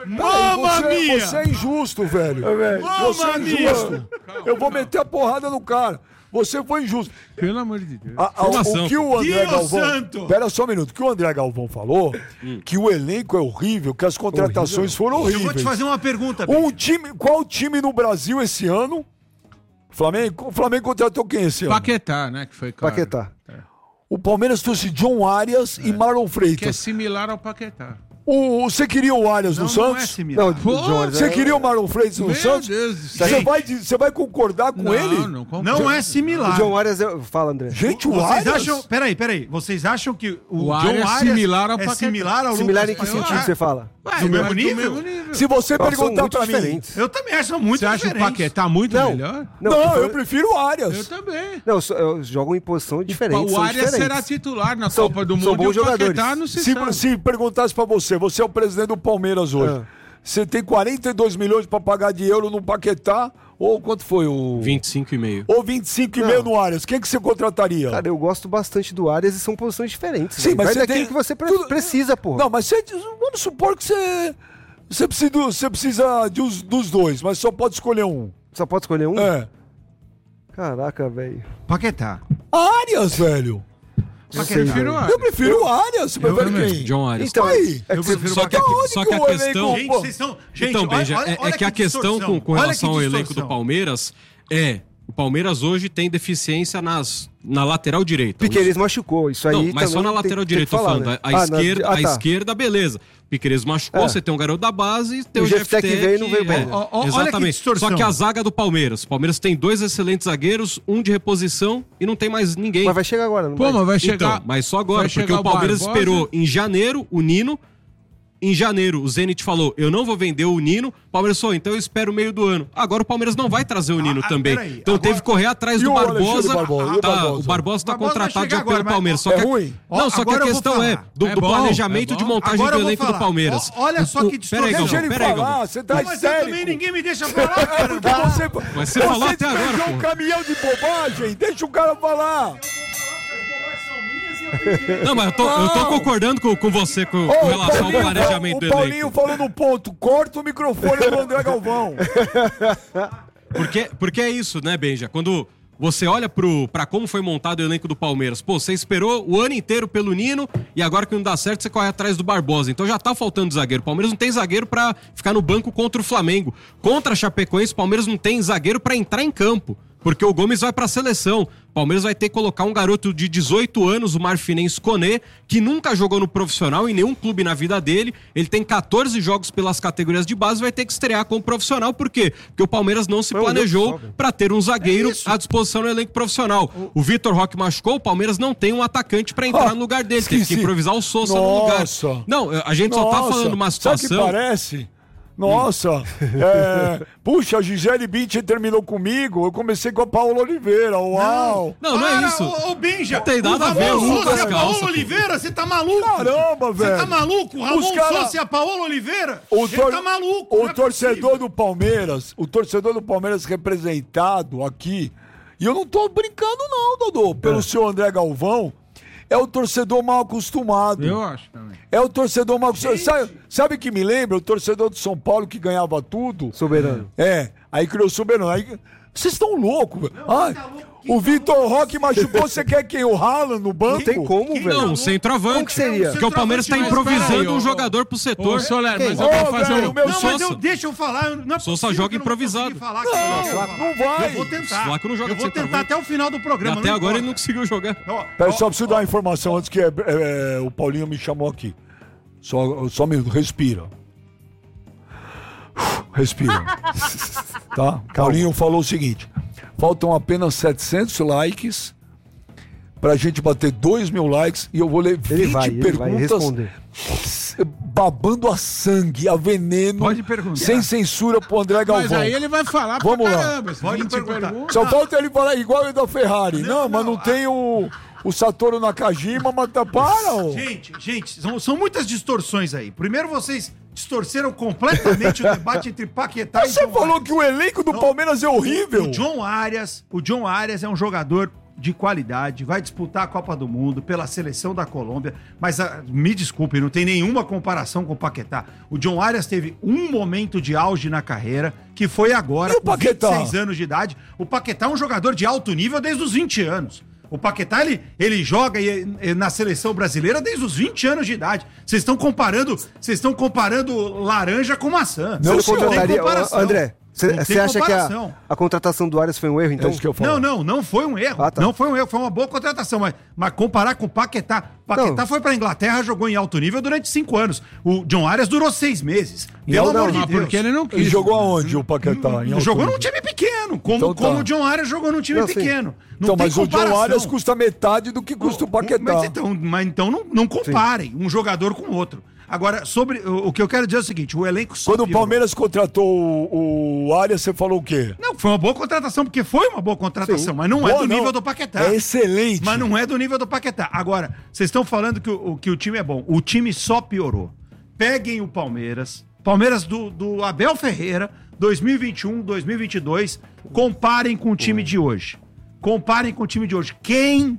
Mamma você, mia! você é injusto, velho. Você é Mamma mia! injusto. Eu vou meter a porrada no cara. Você foi injusto. Pelo amor de Deus. A- a- o que o André Deus Galvão. santo! Pera só um minuto. O que o André Galvão falou, que o elenco é horrível, que as contratações foram Eu horríveis. vou te fazer uma pergunta, Um Benja. time, qual time no Brasil esse ano? Flamengo, o Flamengo contratou quem esse ano? Paquetá, né? Que foi claro. Paquetá. O Palmeiras trouxe John Arias e Marlon Que é Freitas. similar ao Paquetá. O, você queria o Arias Não, no não é Santos? similar. Não, o Pô, João Arias Você é- queria o Marlon Freitas no Meu Santos? Deus do céu. Você vai, de- você vai concordar com não, ele? Não, concordo. Não é O similar. João Arias é... Fala, André. Gente, o Vocês Arias... acham... Peraí, peraí. Vocês acham que o, O John Arias Arias é similar ao é Paquetá. similar ao Similar em Lucas que Paquetá? sentido você fala? Ué, do mesmo mas nível? Se você Elas são perguntar muito pra mim... diferentes. Eu também acho muito Você acha o diferente. Paquetá muito Não. melhor? Não, tô eu falando- prefiro o Arias. Eu também. Não, só- eu jogam em posição diferente. O são Arias diferentes. será titular na São- Copa do são Mundo bons e o Paquetá jogadores. não se Se, sabe. se perguntasse pra você, você é o presidente do Palmeiras hoje. Ah. Você tem quarenta e dois milhões pra pagar de euro no Paquetá? Ou quanto foi o... vinte e cinco e meio. Ou vinte e cinco e meio Não. no Arias. Quem que você contrataria? Cara, eu gosto bastante do Arias e são posições diferentes. Sim, velho. mas Vai você daquilo tem- que você pre- tudo- precisa, porra. Não, mas você, vamos supor que você... Você precisa, do- você precisa de os- dos dois, mas só pode escolher um. Só pode escolher um? É. Caraca, velho. Paquetá. Arias, velho. Eu prefiro o Arias. Eu prefiro o Arias. Você prefere também. quem? John Arias. Então, Aí. é Eu que você- prefiro Só que a, Aonde só que a que o questão. elenco- Gente, Pô. vocês estão... Gente, Então, olha- Benja, olha- é, é olha que a questão distorção. com, com Olha relação que ao elenco distorção. do Palmeiras é. O Palmeiras hoje tem deficiência nas, na lateral direita. Piqueires machucou, isso aí Não, mas só também na tem- lateral tem que direita, tô falar, falando. né? A, a Ah, na- esquerda, ah, a tá. esquerda, beleza. Piqueires machucou, É. você tem um garoto da base e tem O o Jeftec Jeftec. veio e não veio bem. é, Ó, ó, olha que exatamente. distorção. Só que a zaga do Palmeiras. O Palmeiras tem dois excelentes zagueiros, um de reposição e não tem mais ninguém. Mas vai chegar agora, não Pô, vai? mas vai chegar... Então, mas só agora, vai porque chegar o Palmeiras Barbosa. esperou em janeiro o Nino. Em janeiro, o Zenit falou: eu não vou vender o Nino. O Palmeiras falou: então eu espero o meio do ano. Agora o Palmeiras não vai trazer o Nino ah, também. peraí, então agora- teve que correr atrás E do o Alexandre Barbosa. Barbosa? E o Tá, Barbosa? o Barbosa está Barbosa vai contratado chegar já agora, pelo mas- Palmeiras. Só É que a- ruim? Não, Ó, só que agora a eu vou questão é falar. do, É do bom, planejamento é de bom. montagem Agora do eu vou elenco falar. do Palmeiras. Ó, olha só O- que o- Peraí, distorção. Deixa Galvão, ele peraí, falar, Galvão. você tá Mas eu histérico. também ninguém me deixa falar, cara. Porque você, Mas você falou até agora, pegou um porra. caminhão de bobagem, deixa o cara falar. Não, mas eu tô, eu tô concordando com, com você com, Ô, com o relação ao Paulinho, planejamento o do Paulinho elenco. falou no ponto, corta o microfone do André Galvão. Porque, porque é isso, né, Benja? Quando você olha pro, pra como foi montado o elenco do Palmeiras, pô, você esperou o ano inteiro pelo Nino e agora que não dá certo, você corre atrás do Barbosa. Então já tá faltando zagueiro. O Palmeiras não tem zagueiro pra ficar no banco contra o Flamengo. Contra a Chapecoense, o Palmeiras não tem zagueiro pra entrar em campo. Porque o Gomes vai pra seleção. O Palmeiras vai ter que colocar um garoto de dezoito anos, o Marfinense Koné, que nunca jogou no profissional em nenhum clube na vida dele. Ele tem catorze jogos pelas categorias de base, vai ter que estrear como profissional. Por quê? Porque o Palmeiras não se Meu planejou Deus do céu. para ter um zagueiro É isso. à disposição no elenco profissional. O Vitor Roque machucou, o Palmeiras não tem um atacante para entrar Ah, no lugar dele. Teve que esqueci. improvisar o Sousa no lugar. Nossa. Não, a gente só tá falando uma Sabe o que situação. parece? Nossa, é, puxa, a Gisele Bündchen terminou comigo, eu comecei com a Paola Oliveira, uau. Não, não é Para, isso. Ô, ô, Benja, Não tem nada o a ver Ramon um com Souza as e a Paola calças, pô. Oliveira, você tá maluco? Caramba, velho. Você tá maluco? O Ramon Os cara- Souza e a Paola Oliveira? O, Ele tor- tá maluco. o não é torcedor possível. do Palmeiras, o torcedor do Palmeiras representado aqui, e eu não tô brincando não, Dodô, pelo É. seu André Galvão, é o torcedor mal acostumado. Eu acho também. É o torcedor mal acostumado. Sabe, sabe que me lembra? O torcedor do São Paulo que ganhava tudo. Soberano. É, aí criou o soberano. Aí, vocês estão loucos, velho. Ai, o Vitor Roque machucou, você quer quem? O Haaland no banco? Não tem como, Quem velho. Não, um centroavante. Como que seria? Porque o Palmeiras tá Centroavante, mas improvisando peraí, um ô, jogador pro Ô, setor. Soler, Quem? mas eu vou Ô, fazer velho, um... o meu Não, mas Sousa- eu, deixa eu falar. Não é Sousa possível joga que eu não vou improvisado. conseguir falar, Não, cara. não vai. Eu vou tentar. Flaco não joga eu vou de tentar centroavante. até o final do E programa. até não agora ele importa. não conseguiu jogar. Ó, Pera, ó, só preciso dar uma informação antes que é, é, o Paulinho me chamou aqui. Só, só um minuto, respira. Respira. Tá? Paulinho falou o seguinte: faltam apenas setecentos likes pra gente bater dois mil likes e eu vou ler vinte Ele vai, ele vai perguntas responder. babando a sangue, a veneno, Pode perguntar. sem censura pro André Galvão. Mas aí ele vai falar pra Vamos lá. caramba. Pode vinte perguntar. perguntas. Só falta ele falar igual o da Ferrari. Não, Não, mas não não, tem o, o Satoru Nakajima, mas tá para, ô. Gente, gente, são, são muitas distorções aí. Primeiro vocês distorceram completamente o debate entre Paquetá e Você John falou Arias. que o elenco do Não, Palmeiras é horrível. O John Arias, o John Arias é um jogador de qualidade, vai disputar a Copa do Mundo pela seleção da Colômbia, mas ah, me desculpe, não tem nenhuma comparação com o Paquetá. O John Arias teve um momento de auge na carreira, que foi agora, E o com Paquetá? vinte e seis anos de idade. O Paquetá é um jogador de alto nível desde os vinte anos. O Paquetá, ele, ele joga e- e na seleção brasileira desde os vinte anos de idade. Vocês estão comparando, vocês estão comparando laranja com maçã. Não, Não tem contrataria. comparação. Ô, André, Não você tem acha que a, comparação. a contratação do Arias foi um erro, então? É isso que eu falo. Não, não, não foi um erro. Ah, tá. Não foi um erro, foi uma boa contratação. Mas, mas comparar com o Paquetá. Paquetá Não. foi pra Inglaterra, jogou em alto nível durante cinco anos. O John Arias durou seis meses. E Pelo não, amor de Mas Deus. porque ele não quis. Ele jogou aonde, o Paquetá? Em alto Jogou num nível? time pequeno, como, Então tá. como o John Arias jogou num time Não, sim. pequeno. Não Então, tem mas o John comparação. Arias custa metade do que custa o Paquetá. Mas então, mas então não, não comparem um jogador com o outro. Agora, sobre o, o que eu quero dizer é o seguinte: o elenco só Quando o piorou. Palmeiras contratou o, o Arias, você falou o quê? Não, foi uma boa contratação, porque foi uma boa contratação, mas não é Boa, do não. nível do Paquetá. É excelente. Mas não é do nível do Paquetá. Agora, vocês estão falando que o, que o time é bom. O time só piorou. Peguem o Palmeiras. Palmeiras do, do Abel Ferreira, dois mil e vinte e um, dois mil e vinte e dois. Comparem com o time de hoje. Comparem com o time de hoje. Quem,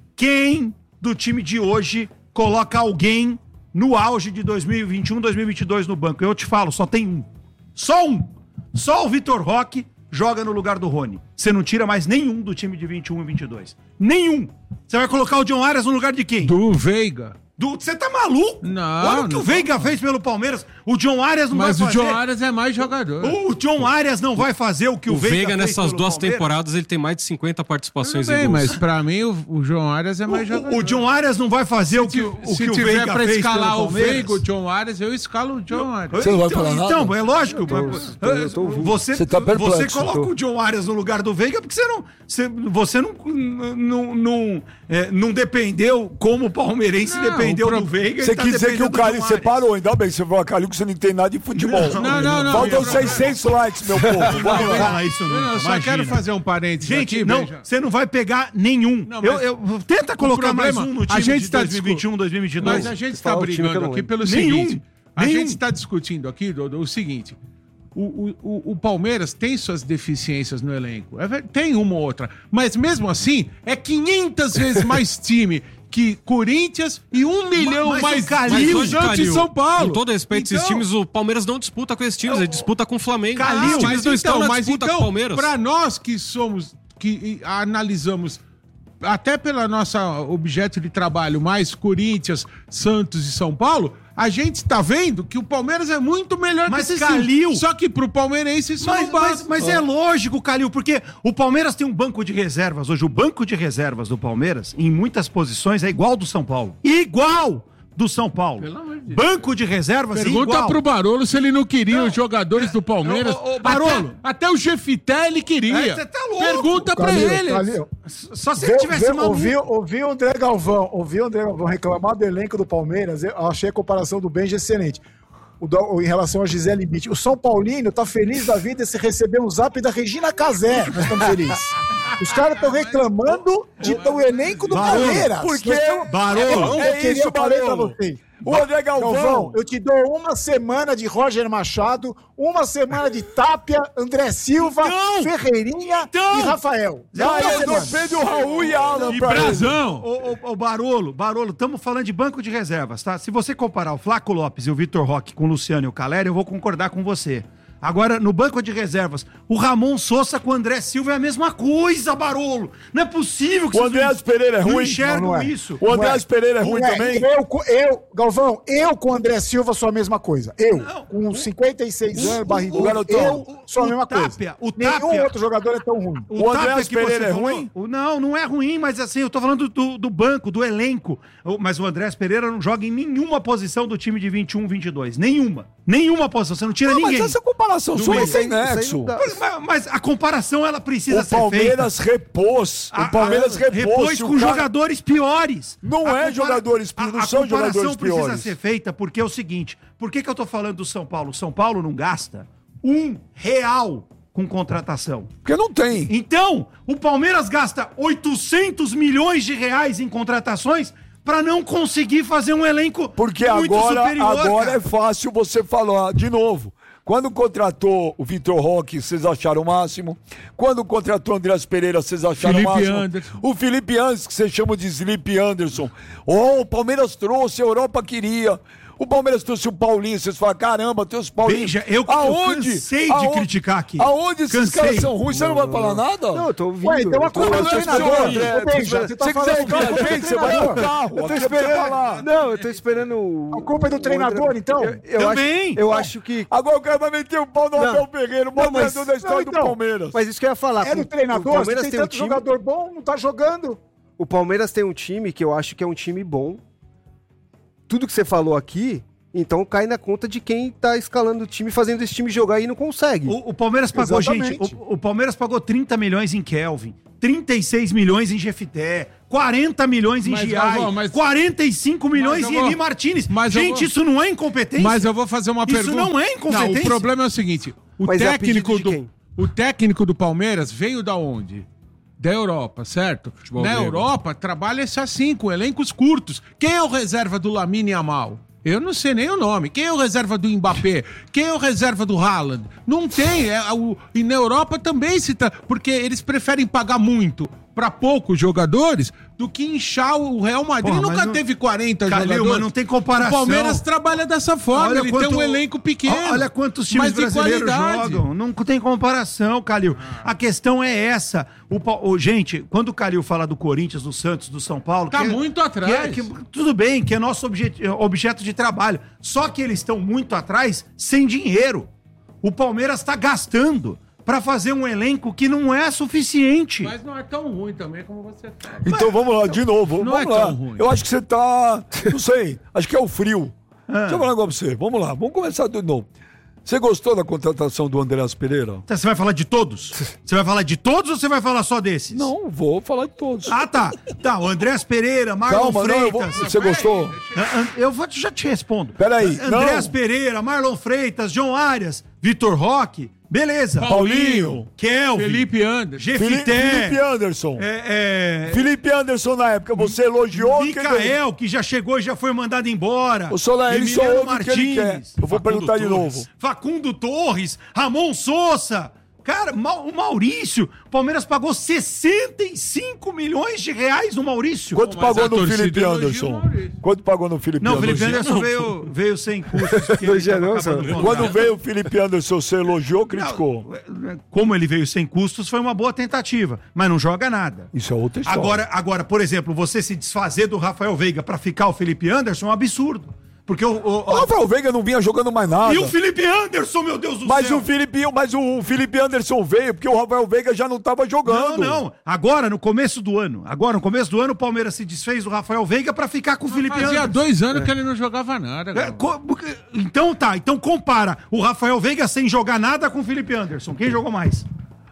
quem do time de hoje coloca alguém no auge de dois mil e vinte e um, dois mil e vinte e dois no banco? Eu te falo, só tem um. Só um. Só o Vitor Roque joga no lugar do Rony. Você não tira mais nenhum do time de vinte e um e vinte e dois. Nenhum. Você vai colocar o John Arias no lugar de quem? Do Veiga. Do- Você tá maluco? Não, Olha o que não o Veiga fez pelo Palmeiras. O John Arias não Mas vai o fazer. John Arias é mais jogador. O John Arias não vai fazer o que o, O Veiga, fez nessas pelo duas Palmeiras. temporadas, ele tem mais de cinquenta participações Tudo bem, em gols. mas pra mim o, o João Arias é mais O, jogador. o John Arias não vai fazer o que, o Se que o tiver Veiga pra fez escalar pelo o Palmeiras. Veiga, o John Arias, eu escalo o John Arias. Você não vai então, falar nada? Então, é lógico. Eu tô- mas- eu tô ouvindo. você, Você tá perplexo, você coloca eu tô. o John Arias no lugar do Veiga porque você não, você, você não, não, não, é, não dependeu como palmeirense Não, dependeu o pro- do Veiga. Você ele tá quis dizer que o dependendo do Calil John você Arias. parou, ainda bem que você falou, Calil, que você não entende nada de futebol. Não, não, não. Faltam eu- seiscentos likes, meu povo. Vamos Não lá. fala isso nunca, Eu não, só imagina. quero fazer um parênteses Gente, aqui, não, Benja. você não vai pegar nenhum. Não, eu, mas eu, tenta colocar mais problema, um no a time gente de tá dois mil e vinte e um, dois mil e vinte e dois. Mas a gente está Fala o time que eu brigando não aqui lembro. pelo Nenhum. seguinte. A Nenhum. gente está discutindo aqui, Dodô, o seguinte. O, o, o- o Palmeiras tem suas deficiências no elenco. É ver- tem uma ou outra. Mas mesmo assim, é quinhentas vezes mais time que Corinthians e um milhão mas o mais Calil- Mas hoje, Santos e Calil, São Paulo. Com todo respeito a esses Então- times, o Palmeiras não disputa com esses times, ele disputa com o Flamengo. Calil, Os times mas não então, estão na mas disputa então, com o Palmeiras. para nós que somos, que analisamos até pela nossa objeto de trabalho mais Corinthians, Santos e São Paulo, a gente está vendo que o Palmeiras é muito melhor Mas, que esses Calil- times. Só que pro palmeirense isso Mas, não mas, basta. mas é lógico, Calil, porque o Palmeiras tem um banco de reservas hoje. O banco de reservas do Palmeiras, em muitas posições, é igual ao do São Paulo. Igual do São Paulo. Pelo amor de Deus. Banco de reservas Pergunta igual. pro Barolo se ele não queria Não, os jogadores é, do Palmeiras. ô, ô, Barolo. Até, até o Jefité ele queria. É, você tá louco. Pergunta pra Calil, ele. Calil, Só se Vê- ele tivesse vê- maluco. ouvi, ouvi o André Galvão, ouvi o André Galvão reclamar do elenco do Palmeiras. Eu achei a comparação do Benja excelente. O do- em relação a Gisele Bündchen. O São Paulino tá feliz da vida se receber um zap da Regina Casé. Nós estamos felizes. Os caras estão reclamando de, do elenco do Barolo, Palmeiras. porque- Nós tamo- Barolo, eu é queria isso, falar pra Barolo. vocês. O André Galvão. Galvão, eu te dou uma semana de Roger Machado, uma semana de Tapia, André Silva, Então! Ferreirinha Então! e Rafael. Ah, Uma eu dou semana. Pedro, Raul e Alan E pra ele. Brazão. Ô, ô, ô, Barolo, Barolo, estamos falando de banco de reservas, tá? Se você comparar o Flaco Lopes e o Vitor Roque com o Luciano e o Caleri, eu vou concordar com você. Agora, no banco de reservas, o Ramon Sousa com o André Silva é a mesma coisa, Barolo. Não é possível que O vocês Andrés Pereira é não ruim? enxergam Não, não é. isso. O Andrés Pereira é ruim Não é, também? Eu, co- eu, Galvão, eu com o André Silva sou a mesma coisa. Eu, Não, com cinquenta e seis anos, barrigudo, garotão. eu sou a o mesma Tapia, coisa. o Nenhum Tapia- outro jogador é tão ruim. O Andrés Tapia que Pereira você é falou- ruim? o- Não, não é ruim, mas assim, eu tô falando do, do banco, do elenco. O- Mas o Andrés Pereira não joga em nenhuma posição do time de vinte e um, vinte e dois. Nenhuma. Nenhuma posição. Você não tira Não, ninguém. mas essa comparação Do sua é meio. sem Isso aí nexo. não dá. Mas, mas a comparação, ela precisa O ser Palmeiras feita. repôs. A- O Palmeiras a- repôs. repôs Se o com cara- jogadores piores. Não é jogadores pi- não são jogadores A comparação precisa piores. ser feita porque é o seguinte, por que que eu tô falando do São Paulo? São Paulo não gasta um real com contratação. Porque não tem. Então, o Palmeiras gasta oitocentos milhões de reais em contratações para não conseguir fazer um elenco Porque muito agora, superior, agora cara. é fácil você falar de novo. Quando contratou o Vitor Roque, vocês acharam o máximo. Quando contratou o Andreas Pereira, vocês acharam Felipe o máximo. Anderson. O Felipe Anderson, que vocês chamam de Sleep Anderson. Oh, o Palmeiras trouxe, a Europa queria. O Palmeiras trouxe o Paulinho, vocês falam, caramba, tem os Paulinhos. Veja, eu, aonde, eu cansei de aonde, criticar aqui. Aonde esses Cansei. caras são ruins? Você não vai falar nada? Não, eu tô ouvindo. Ué, então a eu tô- culpa é eu do tô treinador. esperando, André. André, Veja, tô você esperando- tá Se falando quiser ir que a culpa é do com a gente, você vai treinador. no carro. Eu tô Aqui é pra esperando. falar. Não, eu tô esperando. o- A culpa é do o treinador, André- então? Eu, eu Também. Acho, eu acho que. Agora o cara vai meter o pau no Não. Abel Ferreira, o maior Não, mas- treinador da história Não, então. do Palmeiras. Mas isso que eu ia falar. É do o- treinador, O Palmeiras se tem tem um tanto time. jogador bom, não tá jogando. O Palmeiras tem um time que eu acho que é um time bom. Tudo que você falou aqui, então cai na conta de quem tá escalando o time, fazendo esse time jogar e não consegue. O, o Palmeiras pagou, Exatamente. gente, o, o Palmeiras pagou trinta milhões em Kelvin, trinta e seis milhões em Jefité, quarenta milhões em Mas, Giai, Galvão, mas- quarenta e cinco milhões Mas em eu vou- Eli Martinez. mas eu Gente, vou- isso não é incompetência? Mas eu vou fazer uma Isso pergunta. não é incompetência? Não, o problema é o seguinte: o Mas é a técnico pedido de do quem? o técnico do Palmeiras veio da onde? Da Europa, certo? Futebol Na grego. Europa trabalha-se assim, com elencos curtos. Quem é o reserva do Lamine Yamal? Eu não sei nem o nome. Quem é o reserva do Mbappé? Quem é o reserva do Haaland? Não tem. É, o, e na Europa também se tá, porque eles preferem pagar muito para poucos jogadores do que inchar o Real Madrid. Porra, mas Nunca não- teve quarenta Calil, jogadores. mas não tem comparação. O Palmeiras trabalha dessa forma. Olha ele quanto- tem um elenco pequeno. Olha quantos times mas de brasileiros qualidade. jogam. Não tem comparação, Calil. A questão é essa. O, Pa- o- gente, quando o Calil fala do Corinthians, do Santos, do São Paulo... Tá que é- muito atrás. que é- que- tudo bem, que é nosso obje- objeto de trabalho. Só que eles estão muito atrás sem dinheiro. O Palmeiras está gastando para fazer um elenco que não é suficiente. Mas não é tão ruim também como você fala. Então vamos lá, de novo. Não vamos é lá. tão ruim. Eu acho que você tá. Não sei. Acho que é o frio. Deixa eu falar um negócio pra você. Vamos lá, vamos começar de novo. Você gostou da contratação do Andreas Pereira? Então, você vai falar de todos? Você vai falar de todos ou você vai falar só desses? Não, vou falar de todos. Ah, tá. Tá, o Andrés Pereira, Marlon Calma, não, eu vou- Freitas. você gostou? An- An- Eu vou- já te respondo. Peraí, Andrés não. Pereira, Marlon Freitas, João Arias, Vitor Roque, beleza. Paulinho, Kelvin, Felipe Anderson. Felipe, Jefité, Felipe Anderson. é, é, Felipe Anderson, na época, você elogiou. quem ganhou? Micael, que já chegou e já foi mandado embora. O Soler, ele só Emiliano ouve o que ele quer. Eu vou perguntar de Torres, novo. Facundo Torres, Ramon Sousa. Cara, Ma- o Maurício, o Palmeiras pagou sessenta e cinco milhões de reais no Maurício. Quanto Mas pagou a no torcida Felipe elogia o Anderson? Maurício. Quanto pagou no Felipe Não, o Anderson? Felipe Anderson veio, veio sem custos. porque ele Elogia tava não, acabando senhor. o Quando contrato. veio o Felipe Anderson, você elogiou ou criticou? Como ele veio sem custos, foi uma boa tentativa, mas não joga nada. Isso é outra história. Agora, agora, por exemplo, você se desfazer do Rafael Veiga pra ficar o Felipe Anderson é um absurdo. Porque o. o- O Rafael Veiga não vinha jogando mais nada. E o Felipe Anderson, meu Deus do Mas céu! o Felipe, mas o Felipe Anderson veio porque o Rafael Veiga já não estava Não, jogando. não. Agora, no começo do ano. Agora, no começo do ano, o Palmeiras se desfez do Rafael Veiga pra ficar com o Felipe Fazia Anderson. dois anos que ele não jogava nada. É, Galvão. co- Então tá, então compara o Rafael Veiga sem jogar nada com o Felipe Anderson. Quem jogou mais?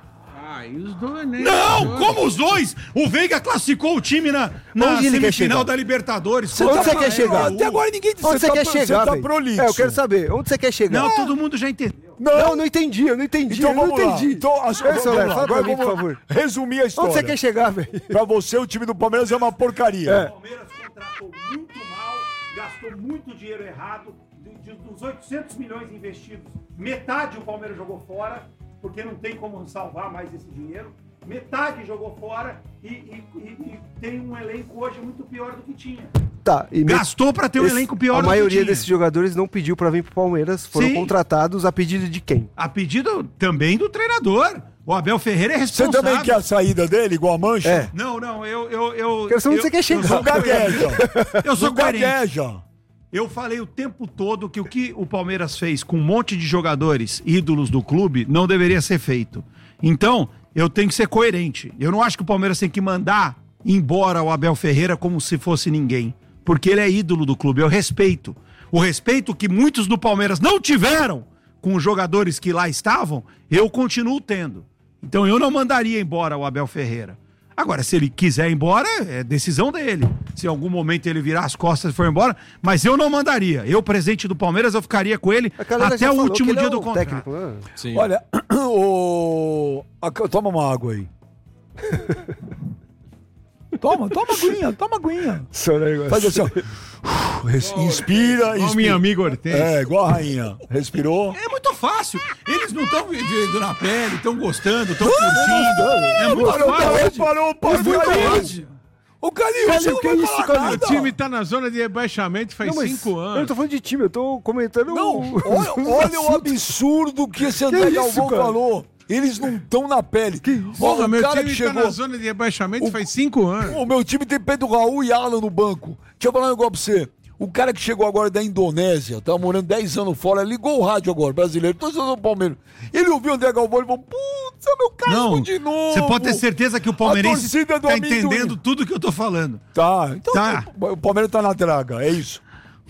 Ah, e os dois, né? Não, Os dois. como os dois? O Veiga classificou o time na, na Onde ele quer semifinal chegar? da Libertadores. Onde Contra você o quer chegar? Paul. Até agora ninguém disse. Onde você tá quer pro- chegar, tá velho? prolixo. É, eu quero saber. Onde você quer chegar? Não, todo mundo já entendeu. Não, não entendi, eu não entendi. Então eu não vamos lá. entendi. Então, acho que Ei, vamos Soler, lá. fala pra Agora mim, por vamos favor. resumir a história. Onde você quer chegar, velho? Pra você, o time do Palmeiras é uma porcaria. É. O Palmeiras contratou muito mal, gastou muito dinheiro errado. De- de- dos oitocentos milhões investidos, metade o Palmeiras jogou fora, porque não tem como salvar mais esse dinheiro. Metade jogou fora e, e- e- e tem um elenco hoje muito pior do que tinha. Tá, e me- Gastou pra ter um esse- elenco pior A do maioria que tinha. desses jogadores não pediu pra vir pro Palmeiras, foram Sim. contratados a pedido de quem? A pedido também do treinador. O Abel Ferreira é Você responsável. também quer a saída dele, igual a Mancha? É. Não, não, eu... eu, eu Quero saber onde eu- você quer chegar. Eu sou Não gagueja. Eu sou Não coerente. gagueja. Eu falei o tempo todo que o que o Palmeiras fez com um monte de jogadores ídolos do clube não deveria ser feito. Então, eu tenho que ser coerente. Eu não acho que o Palmeiras tem que mandar embora o Abel Ferreira como se fosse ninguém. Porque ele é ídolo do clube. Eu respeito. O respeito que muitos do Palmeiras não tiveram com os jogadores que lá estavam, eu continuo tendo. Então eu não mandaria embora o Abel Ferreira. Agora, se ele quiser ir embora, é decisão dele. Se em algum momento ele virar as costas e for embora, mas eu não mandaria. Eu, presidente do Palmeiras, eu ficaria com ele A galera até já o falou último que ele dia é do o contrato. técnico, né? Sim. Olha, o... a- toma uma água aí. Toma, toma aguinha, toma aguinha. Seu negócio. Faz assim, ó. Res- Inspira, Igual inspira. minha amiga Hortência. É, igual a rainha. Respirou. É muito fácil. Eles não estão vivendo na pele, estão gostando, estão curtindo. É muito Parou, fácil. parou, parou, parou. É muito parou. fácil. Ô, Calil, Calil, você não que vai isso, falar Calil? nada. O time tá na zona de rebaixamento faz Não, mas cinco Eu não anos. tô falando de time, eu tô comentando... Não, o- olha, olha o absurdo que esse André isso, Galvão cara? falou. Eles não estão na pele. Que isso? Porra, o meu cara time que tá chegou... na zona de rebaixamento O- faz cinco anos. O meu time tem Pedro Raul e Alan no banco. Deixa eu falar um negócio pra você. O cara que chegou agora da Indonésia, tava morando dez anos fora, ligou o rádio agora, brasileiro, tô do Palmeiras. Ele ouviu o André Galvão e falou, putz, é meu carro Não, de novo. você pode ter certeza que o palmeirense torcida do tá amendoim. entendendo tudo que eu tô falando. Tá, então Tá. o Palmeiras tá na draga, é isso.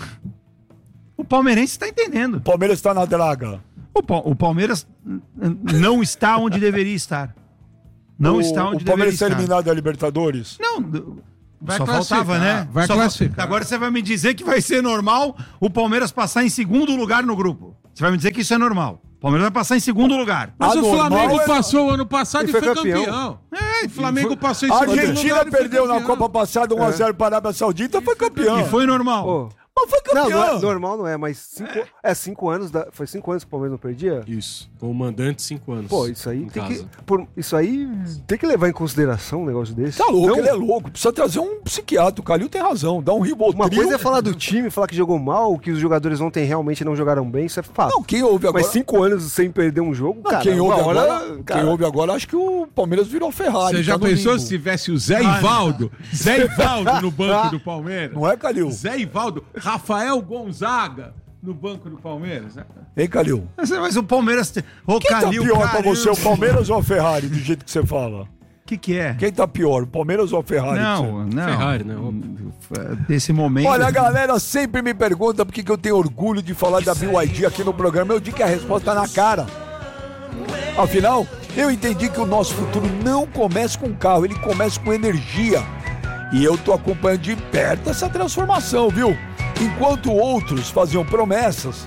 O palmeirense tá entendendo. O Palmeiras tá na draga. O, Pa- o Palmeiras n- n- não está onde deveria estar. Não o, está onde O deveria Palmeiras tá estar. eliminado da Libertadores. Não, d- Vai só classificar, faltava, né? vai Só classificar. fa- Agora você vai me dizer que vai ser normal o Palmeiras passar em segundo lugar no grupo. Você vai me dizer que isso é normal. O Palmeiras vai passar em segundo lugar. Mas Ah, o normal Flamengo é- passou o ano passado E e foi foi campeão. campeão. É, o Flamengo passou em A segundo lugar Argentina e foi perdeu na campeão. Copa passada um a zero para a Arábia Saudita, foi campeão. E foi normal. Pô, Mas foi não, campeão. não é, normal não é, mas cinco, é cinco anos, da, foi cinco anos que o Palmeiras não perdia? Isso. Com o mandante, cinco anos. Pô, isso aí em tem casa. que, por, isso aí tem que levar em consideração um negócio desse. Tá louco, Não, ele é louco. Precisa trazer um psiquiatra. O Calil tem razão. Dá um Rivotril. Uma coisa é falar do time, falar que jogou mal, que os jogadores ontem realmente não jogaram bem, isso é fato. Não, quem ouve agora... Mas cinco anos sem perder um jogo, Não, cara, quem ouve uma hora, agora, cara, quem ouve agora, acho que o Palmeiras virou Ferrari. Você já tá no pensou limbo. se tivesse o Zé Ivaldo? Zé Ivaldo no banco do Palmeiras? Não é, Calil? Zé Ivaldo, Rafael Gonzaga no banco do Palmeiras. Hein, Calil? Mas, mas o Palmeiras... tem- Ô, Quem tá Calil, pior pra caramba. você, o Palmeiras ou a Ferrari, do jeito que você fala? O que que é? Quem tá pior, o Palmeiras ou a Ferrari? pra Não, você? não. Ferrari, né? Desse momento... Olha, a galera sempre me pergunta por que que eu tenho orgulho de falar da B Y D aqui no programa. Eu digo que a resposta tá na cara. Afinal, eu entendi que o nosso futuro não começa com carro, ele começa com energia. E eu tô acompanhando de perto essa transformação, viu? Enquanto outros faziam promessas,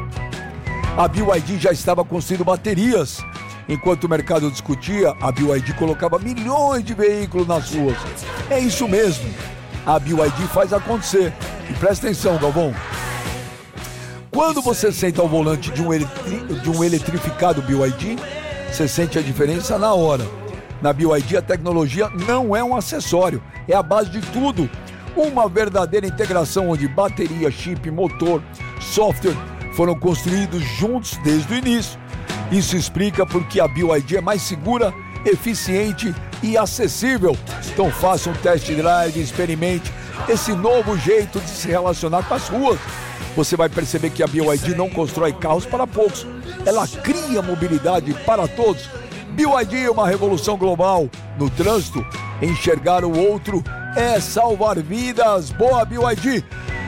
a B Y D já estava construindo baterias. Enquanto o mercado discutia, a B Y D colocava milhões de veículos nas ruas. É isso mesmo. A B Y D faz acontecer. E presta atenção, Galvão. Quando você senta ao volante de um, eletri- de um eletrificado B Y D, você sente a diferença na hora. Na B Y D, a tecnologia não é um acessório, é a base de tudo. Uma verdadeira integração onde bateria, chip, motor, software foram construídos juntos desde o início. Isso explica porque a B Y D é mais segura, eficiente e acessível. Então faça um test drive, experimente esse novo jeito de se relacionar com as ruas. Você vai perceber que a B Y D não constrói carros para poucos, ela cria mobilidade para todos. B Y D é uma revolução global. No trânsito, enxergar o outro é salvar vidas. Boa, B Y D!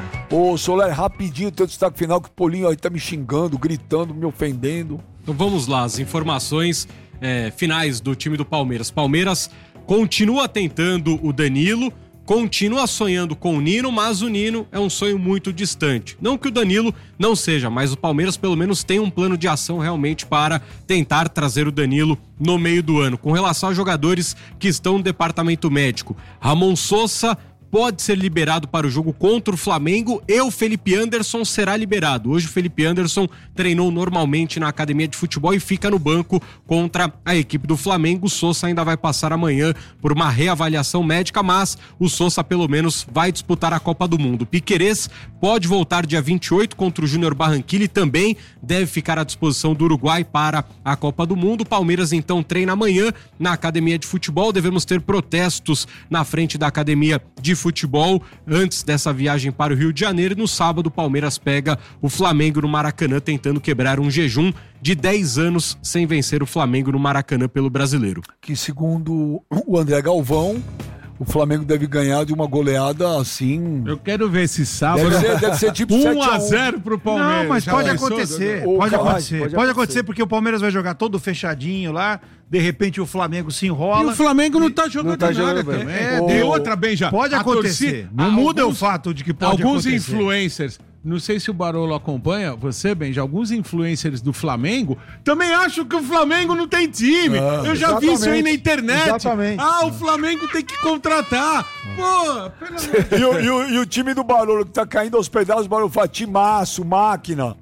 Ô, Soler, rapidinho, teu destaque final, que o Polinho aí tá me xingando, gritando, me ofendendo. Então vamos lá, as informações é, finais do time do Palmeiras. Palmeiras continua tentando o Danilo, continua sonhando com o Nino, mas o Nino é um sonho muito distante. Não que o Danilo não seja, mas o Palmeiras pelo menos tem um plano de ação realmente para tentar trazer o Danilo no meio do ano. Com relação aos jogadores que estão no departamento médico, Ramon Sosa pode ser liberado para o jogo contra o Flamengo e o Felipe Anderson será liberado. Hoje o Felipe Anderson treinou normalmente na academia de futebol e fica no banco contra a equipe do Flamengo. O Sosa ainda vai passar amanhã por uma reavaliação médica, mas o Sosa pelo menos vai disputar a Copa do Mundo. Piquerez pode voltar dia vinte e oito contra o Júnior Barranquilla e também deve ficar à disposição do Uruguai para a Copa do Mundo. O Palmeiras então treina amanhã na academia de futebol. Devemos ter protestos na frente da academia de futebol antes dessa viagem para o Rio de Janeiro. No sábado o Palmeiras pega o Flamengo no Maracanã, tentando quebrar um jejum de dez anos sem vencer o Flamengo no Maracanã pelo Brasileiro. Que segundo o André Galvão, o Flamengo deve ganhar de uma goleada assim. Eu quero ver esse sábado. Deve ser, deve ser tipo um sete a a um. zero pro Palmeiras. Não, mas Já pode pensou, acontecer. Dudu? Pode Ô, acontecer. pode Pode acontecer. acontecer porque o Palmeiras vai jogar todo fechadinho lá. De repente o Flamengo se E enrola. o Flamengo não tá jogando Não tá nada jogando também. bem. É, Ô, tem outra, Benja. Pode A acontecer. torcida- Não ah, muda alguns- o fato de que pode Alguns acontecer. influencers, não sei se o Barolo acompanha, você, Benja, alguns influencers do Flamengo também acham que o Flamengo não tem time. Ah, Eu já vi isso aí na exatamente. internet. Exatamente. Ah, o Flamengo tem que contratar. Pô, pelo amor de E o, e o- e o time do Barolo que tá caindo aos pedaços, o Barolo fala timaço, máquina.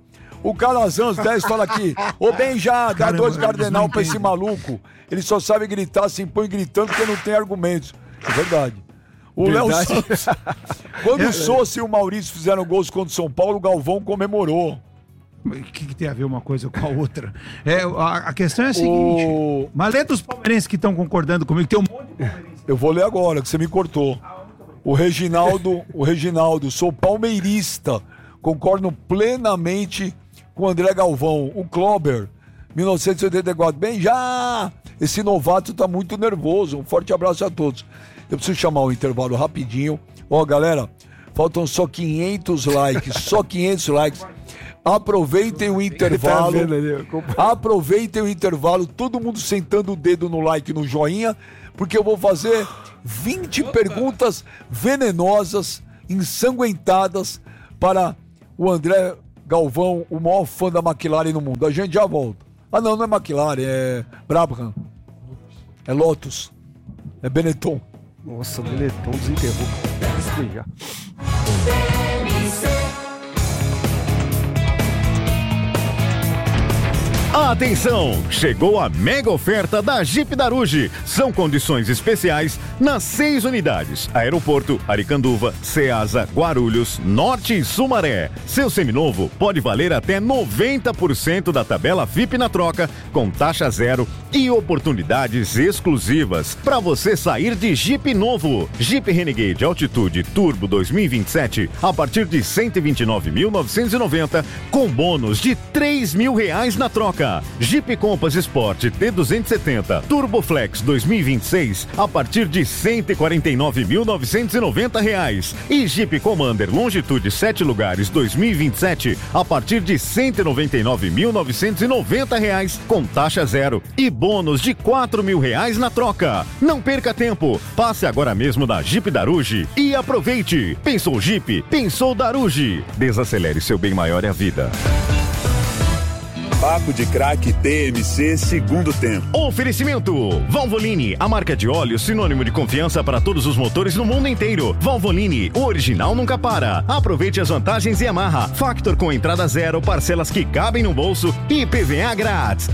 O Calazans dez fala aqui. Ô, bem já, dá Caramba, dois eles cardenal não pra esse entendem. maluco. Ele só sabe gritar, se impõe gritando porque não tem argumentos. É verdade. O Léo Verdade. Santos. Quando o Sousa e o Maurício fizeram gols contra o São Paulo, o Galvão comemorou. O que, que tem a ver uma coisa com a outra? É, a, a questão é a seguinte. O... Mas lê dos palmeirenses que estão concordando comigo, tem um monte de palmeirenses. Eu vou ler agora, que você me cortou. O Reginaldo, o Reginaldo, sou palmeirista. Concordo plenamente com o André Galvão. O Klober, mil novecentos e oitenta e quatro. Bem já! Esse novato tá muito nervoso. Um forte abraço a todos. Eu preciso chamar o intervalo rapidinho. Ó, galera, faltam só quinhentos likes. Só quinhentos likes. Aproveitem o intervalo. Tá vendo ali, Aproveitem o intervalo. Todo mundo sentando o dedo no like, no joinha. Porque eu vou fazer vinte perguntas venenosas, ensanguentadas para o André Galvão, o maior fã da McLaren no mundo. A gente já volta. Ah, não, não é McLaren, é Brabham. É Lotus. É Benetton. Nossa, o Benetton desenterrou. Isso já. Atenção! Chegou a mega oferta da Jeep Daruge. São condições especiais nas seis unidades. Aeroporto, Aricanduva, Ceasa, Guarulhos, Norte e Sumaré. Seu seminovo pode valer até noventa por cento da tabela F I P na troca, com taxa zero e oportunidades exclusivas para você sair de Jeep novo. Jeep Renegade Altitude Turbo dois mil e vinte e sete a partir de cento e vinte e nove mil novecentos e noventa, com bônus de três mil reais na troca. Jeep Compass Sport T duzentos e setenta Turbo Flex dois mil e vinte e seis a partir de cento e quarenta e nove mil novecentos e noventa reais e Jeep Commander Longitude sete lugares dois mil e vinte e sete a partir de cento e noventa e nove mil novecentos e noventa reais com taxa zero e bônus de quatro mil reais na troca. Não perca tempo, passe agora mesmo na Jeep Daruge e aproveite. Pensou Jeep? Pensou Daruge. Desacelere, seu bem maior é a vida. Papo de Craque T M C segundo tempo. Oferecimento Valvoline, a marca de óleo sinônimo de confiança para todos os motores no mundo inteiro. Valvoline, o original nunca para. Aproveite as vantagens e amarra. Factor com entrada zero, parcelas que cabem no bolso e I P V A grátis.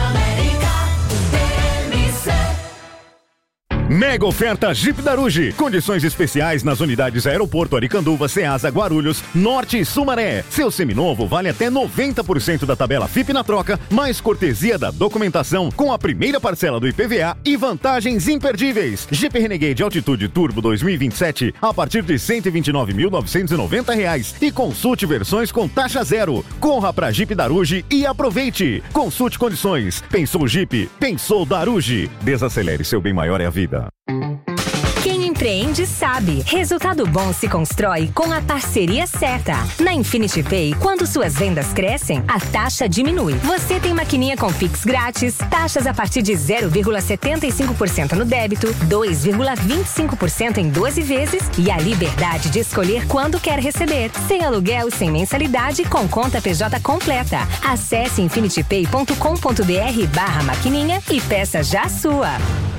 Mega oferta Jeep Daruge. Condições especiais nas unidades Aeroporto, Aricanduva, Ceasa, Guarulhos, Norte e Sumaré. Seu seminovo vale até noventa por cento da tabela F I P na troca, mais cortesia da documentação com a primeira parcela do I P V A e vantagens imperdíveis. Jeep Renegade Altitude Turbo dois mil e vinte e sete a partir de cento e vinte e nove mil novecentos e noventa reais e consulte versões com taxa zero. Corra pra Jeep Daruge e aproveite. Consulte condições. Pensou Jeep? Pensou Daruge. Desacelere, seu bem maior é a vida. Quem empreende sabe. Resultado bom se constrói com a parceria certa. Na Infinity Pay, quando suas vendas crescem, a taxa diminui. Você tem maquininha com Pix grátis, taxas a partir de zero vírgula setenta e cinco por cento no débito, dois vírgula vinte e cinco por cento em doze vezes e a liberdade de escolher quando quer receber. Sem aluguel e sem mensalidade, com conta P J completa. Acesse infinitypay ponto com ponto br barra maquininha e peça já a sua.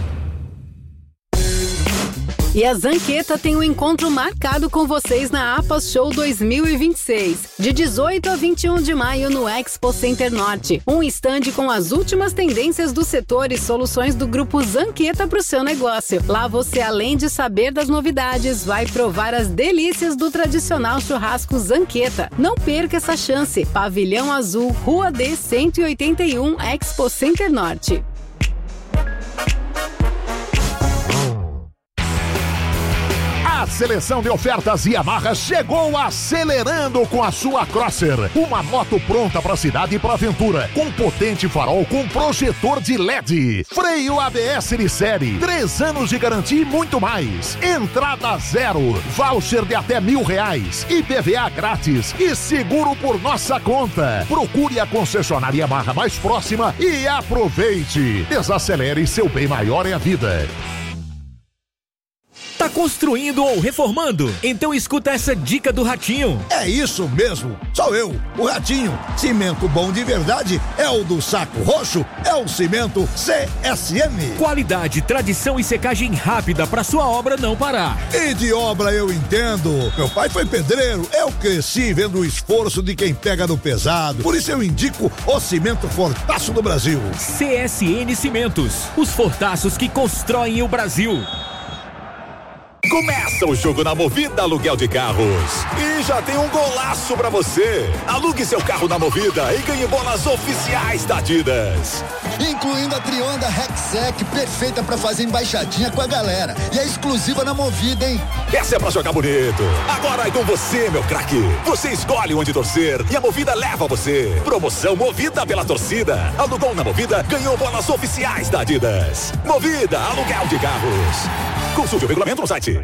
E a Zanqueta tem um encontro marcado com vocês na APAS Show dois mil e vinte e seis, de dezoito a vinte e um de maio no Expo Center Norte. Um estande com as últimas tendências do setor e soluções do grupo Zanqueta para o seu negócio. Lá você, além de saber das novidades, vai provar as delícias do tradicional churrasco Zanqueta. Não perca essa chance. Pavilhão Azul, Rua D cento e oitenta e um, Expo Center Norte. A seleção de ofertas Yamaha chegou acelerando com a sua Crosser. Uma moto pronta para a cidade e para aventura. Com potente farol com projetor de L E D. Freio A B S de série. Três anos de garantia e muito mais. Entrada zero. Voucher de até mil reais. I P V A grátis. E seguro por nossa conta. Procure a concessionária Yamaha mais próxima e aproveite. Desacelere, seu bem maior é a vida. Tá construindo ou reformando? Então escuta essa dica do Ratinho. É isso mesmo, sou eu, o Ratinho. Cimento bom de verdade é o do Saco Roxo, é o cimento C S M. Qualidade, tradição e secagem rápida para sua obra não parar. E de obra eu entendo. Meu pai foi pedreiro, eu cresci vendo o esforço de quem pega no pesado. Por isso eu indico o cimento Fortaço do Brasil. C S N Cimentos, os fortaços que constroem o Brasil. Começa o jogo na Movida Aluguel de Carros. E já tem um golaço pra você. Alugue seu carro na Movida e ganhe bolas oficiais da Adidas. Incluindo a Trionda Rexec, perfeita pra fazer embaixadinha com a galera. E é exclusiva na Movida, hein? Essa é pra jogar bonito. Agora é com você, meu craque. Você escolhe onde torcer e a Movida leva você. Promoção Movida pela torcida. Alugou na Movida, ganhou bolas oficiais da Adidas. Movida Aluguel de Carros. Consulte o regulamento no site.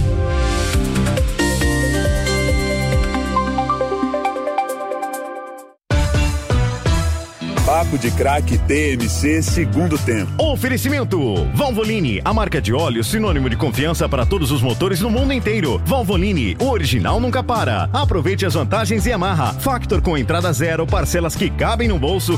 Papo de Craque T M C segundo tempo. Oferecimento Valvoline, a marca de óleo sinônimo de confiança para todos os motores no mundo inteiro. Valvoline, o original nunca para. Aproveite as vantagens e amarra. Factor com entrada zero, parcelas que cabem no bolso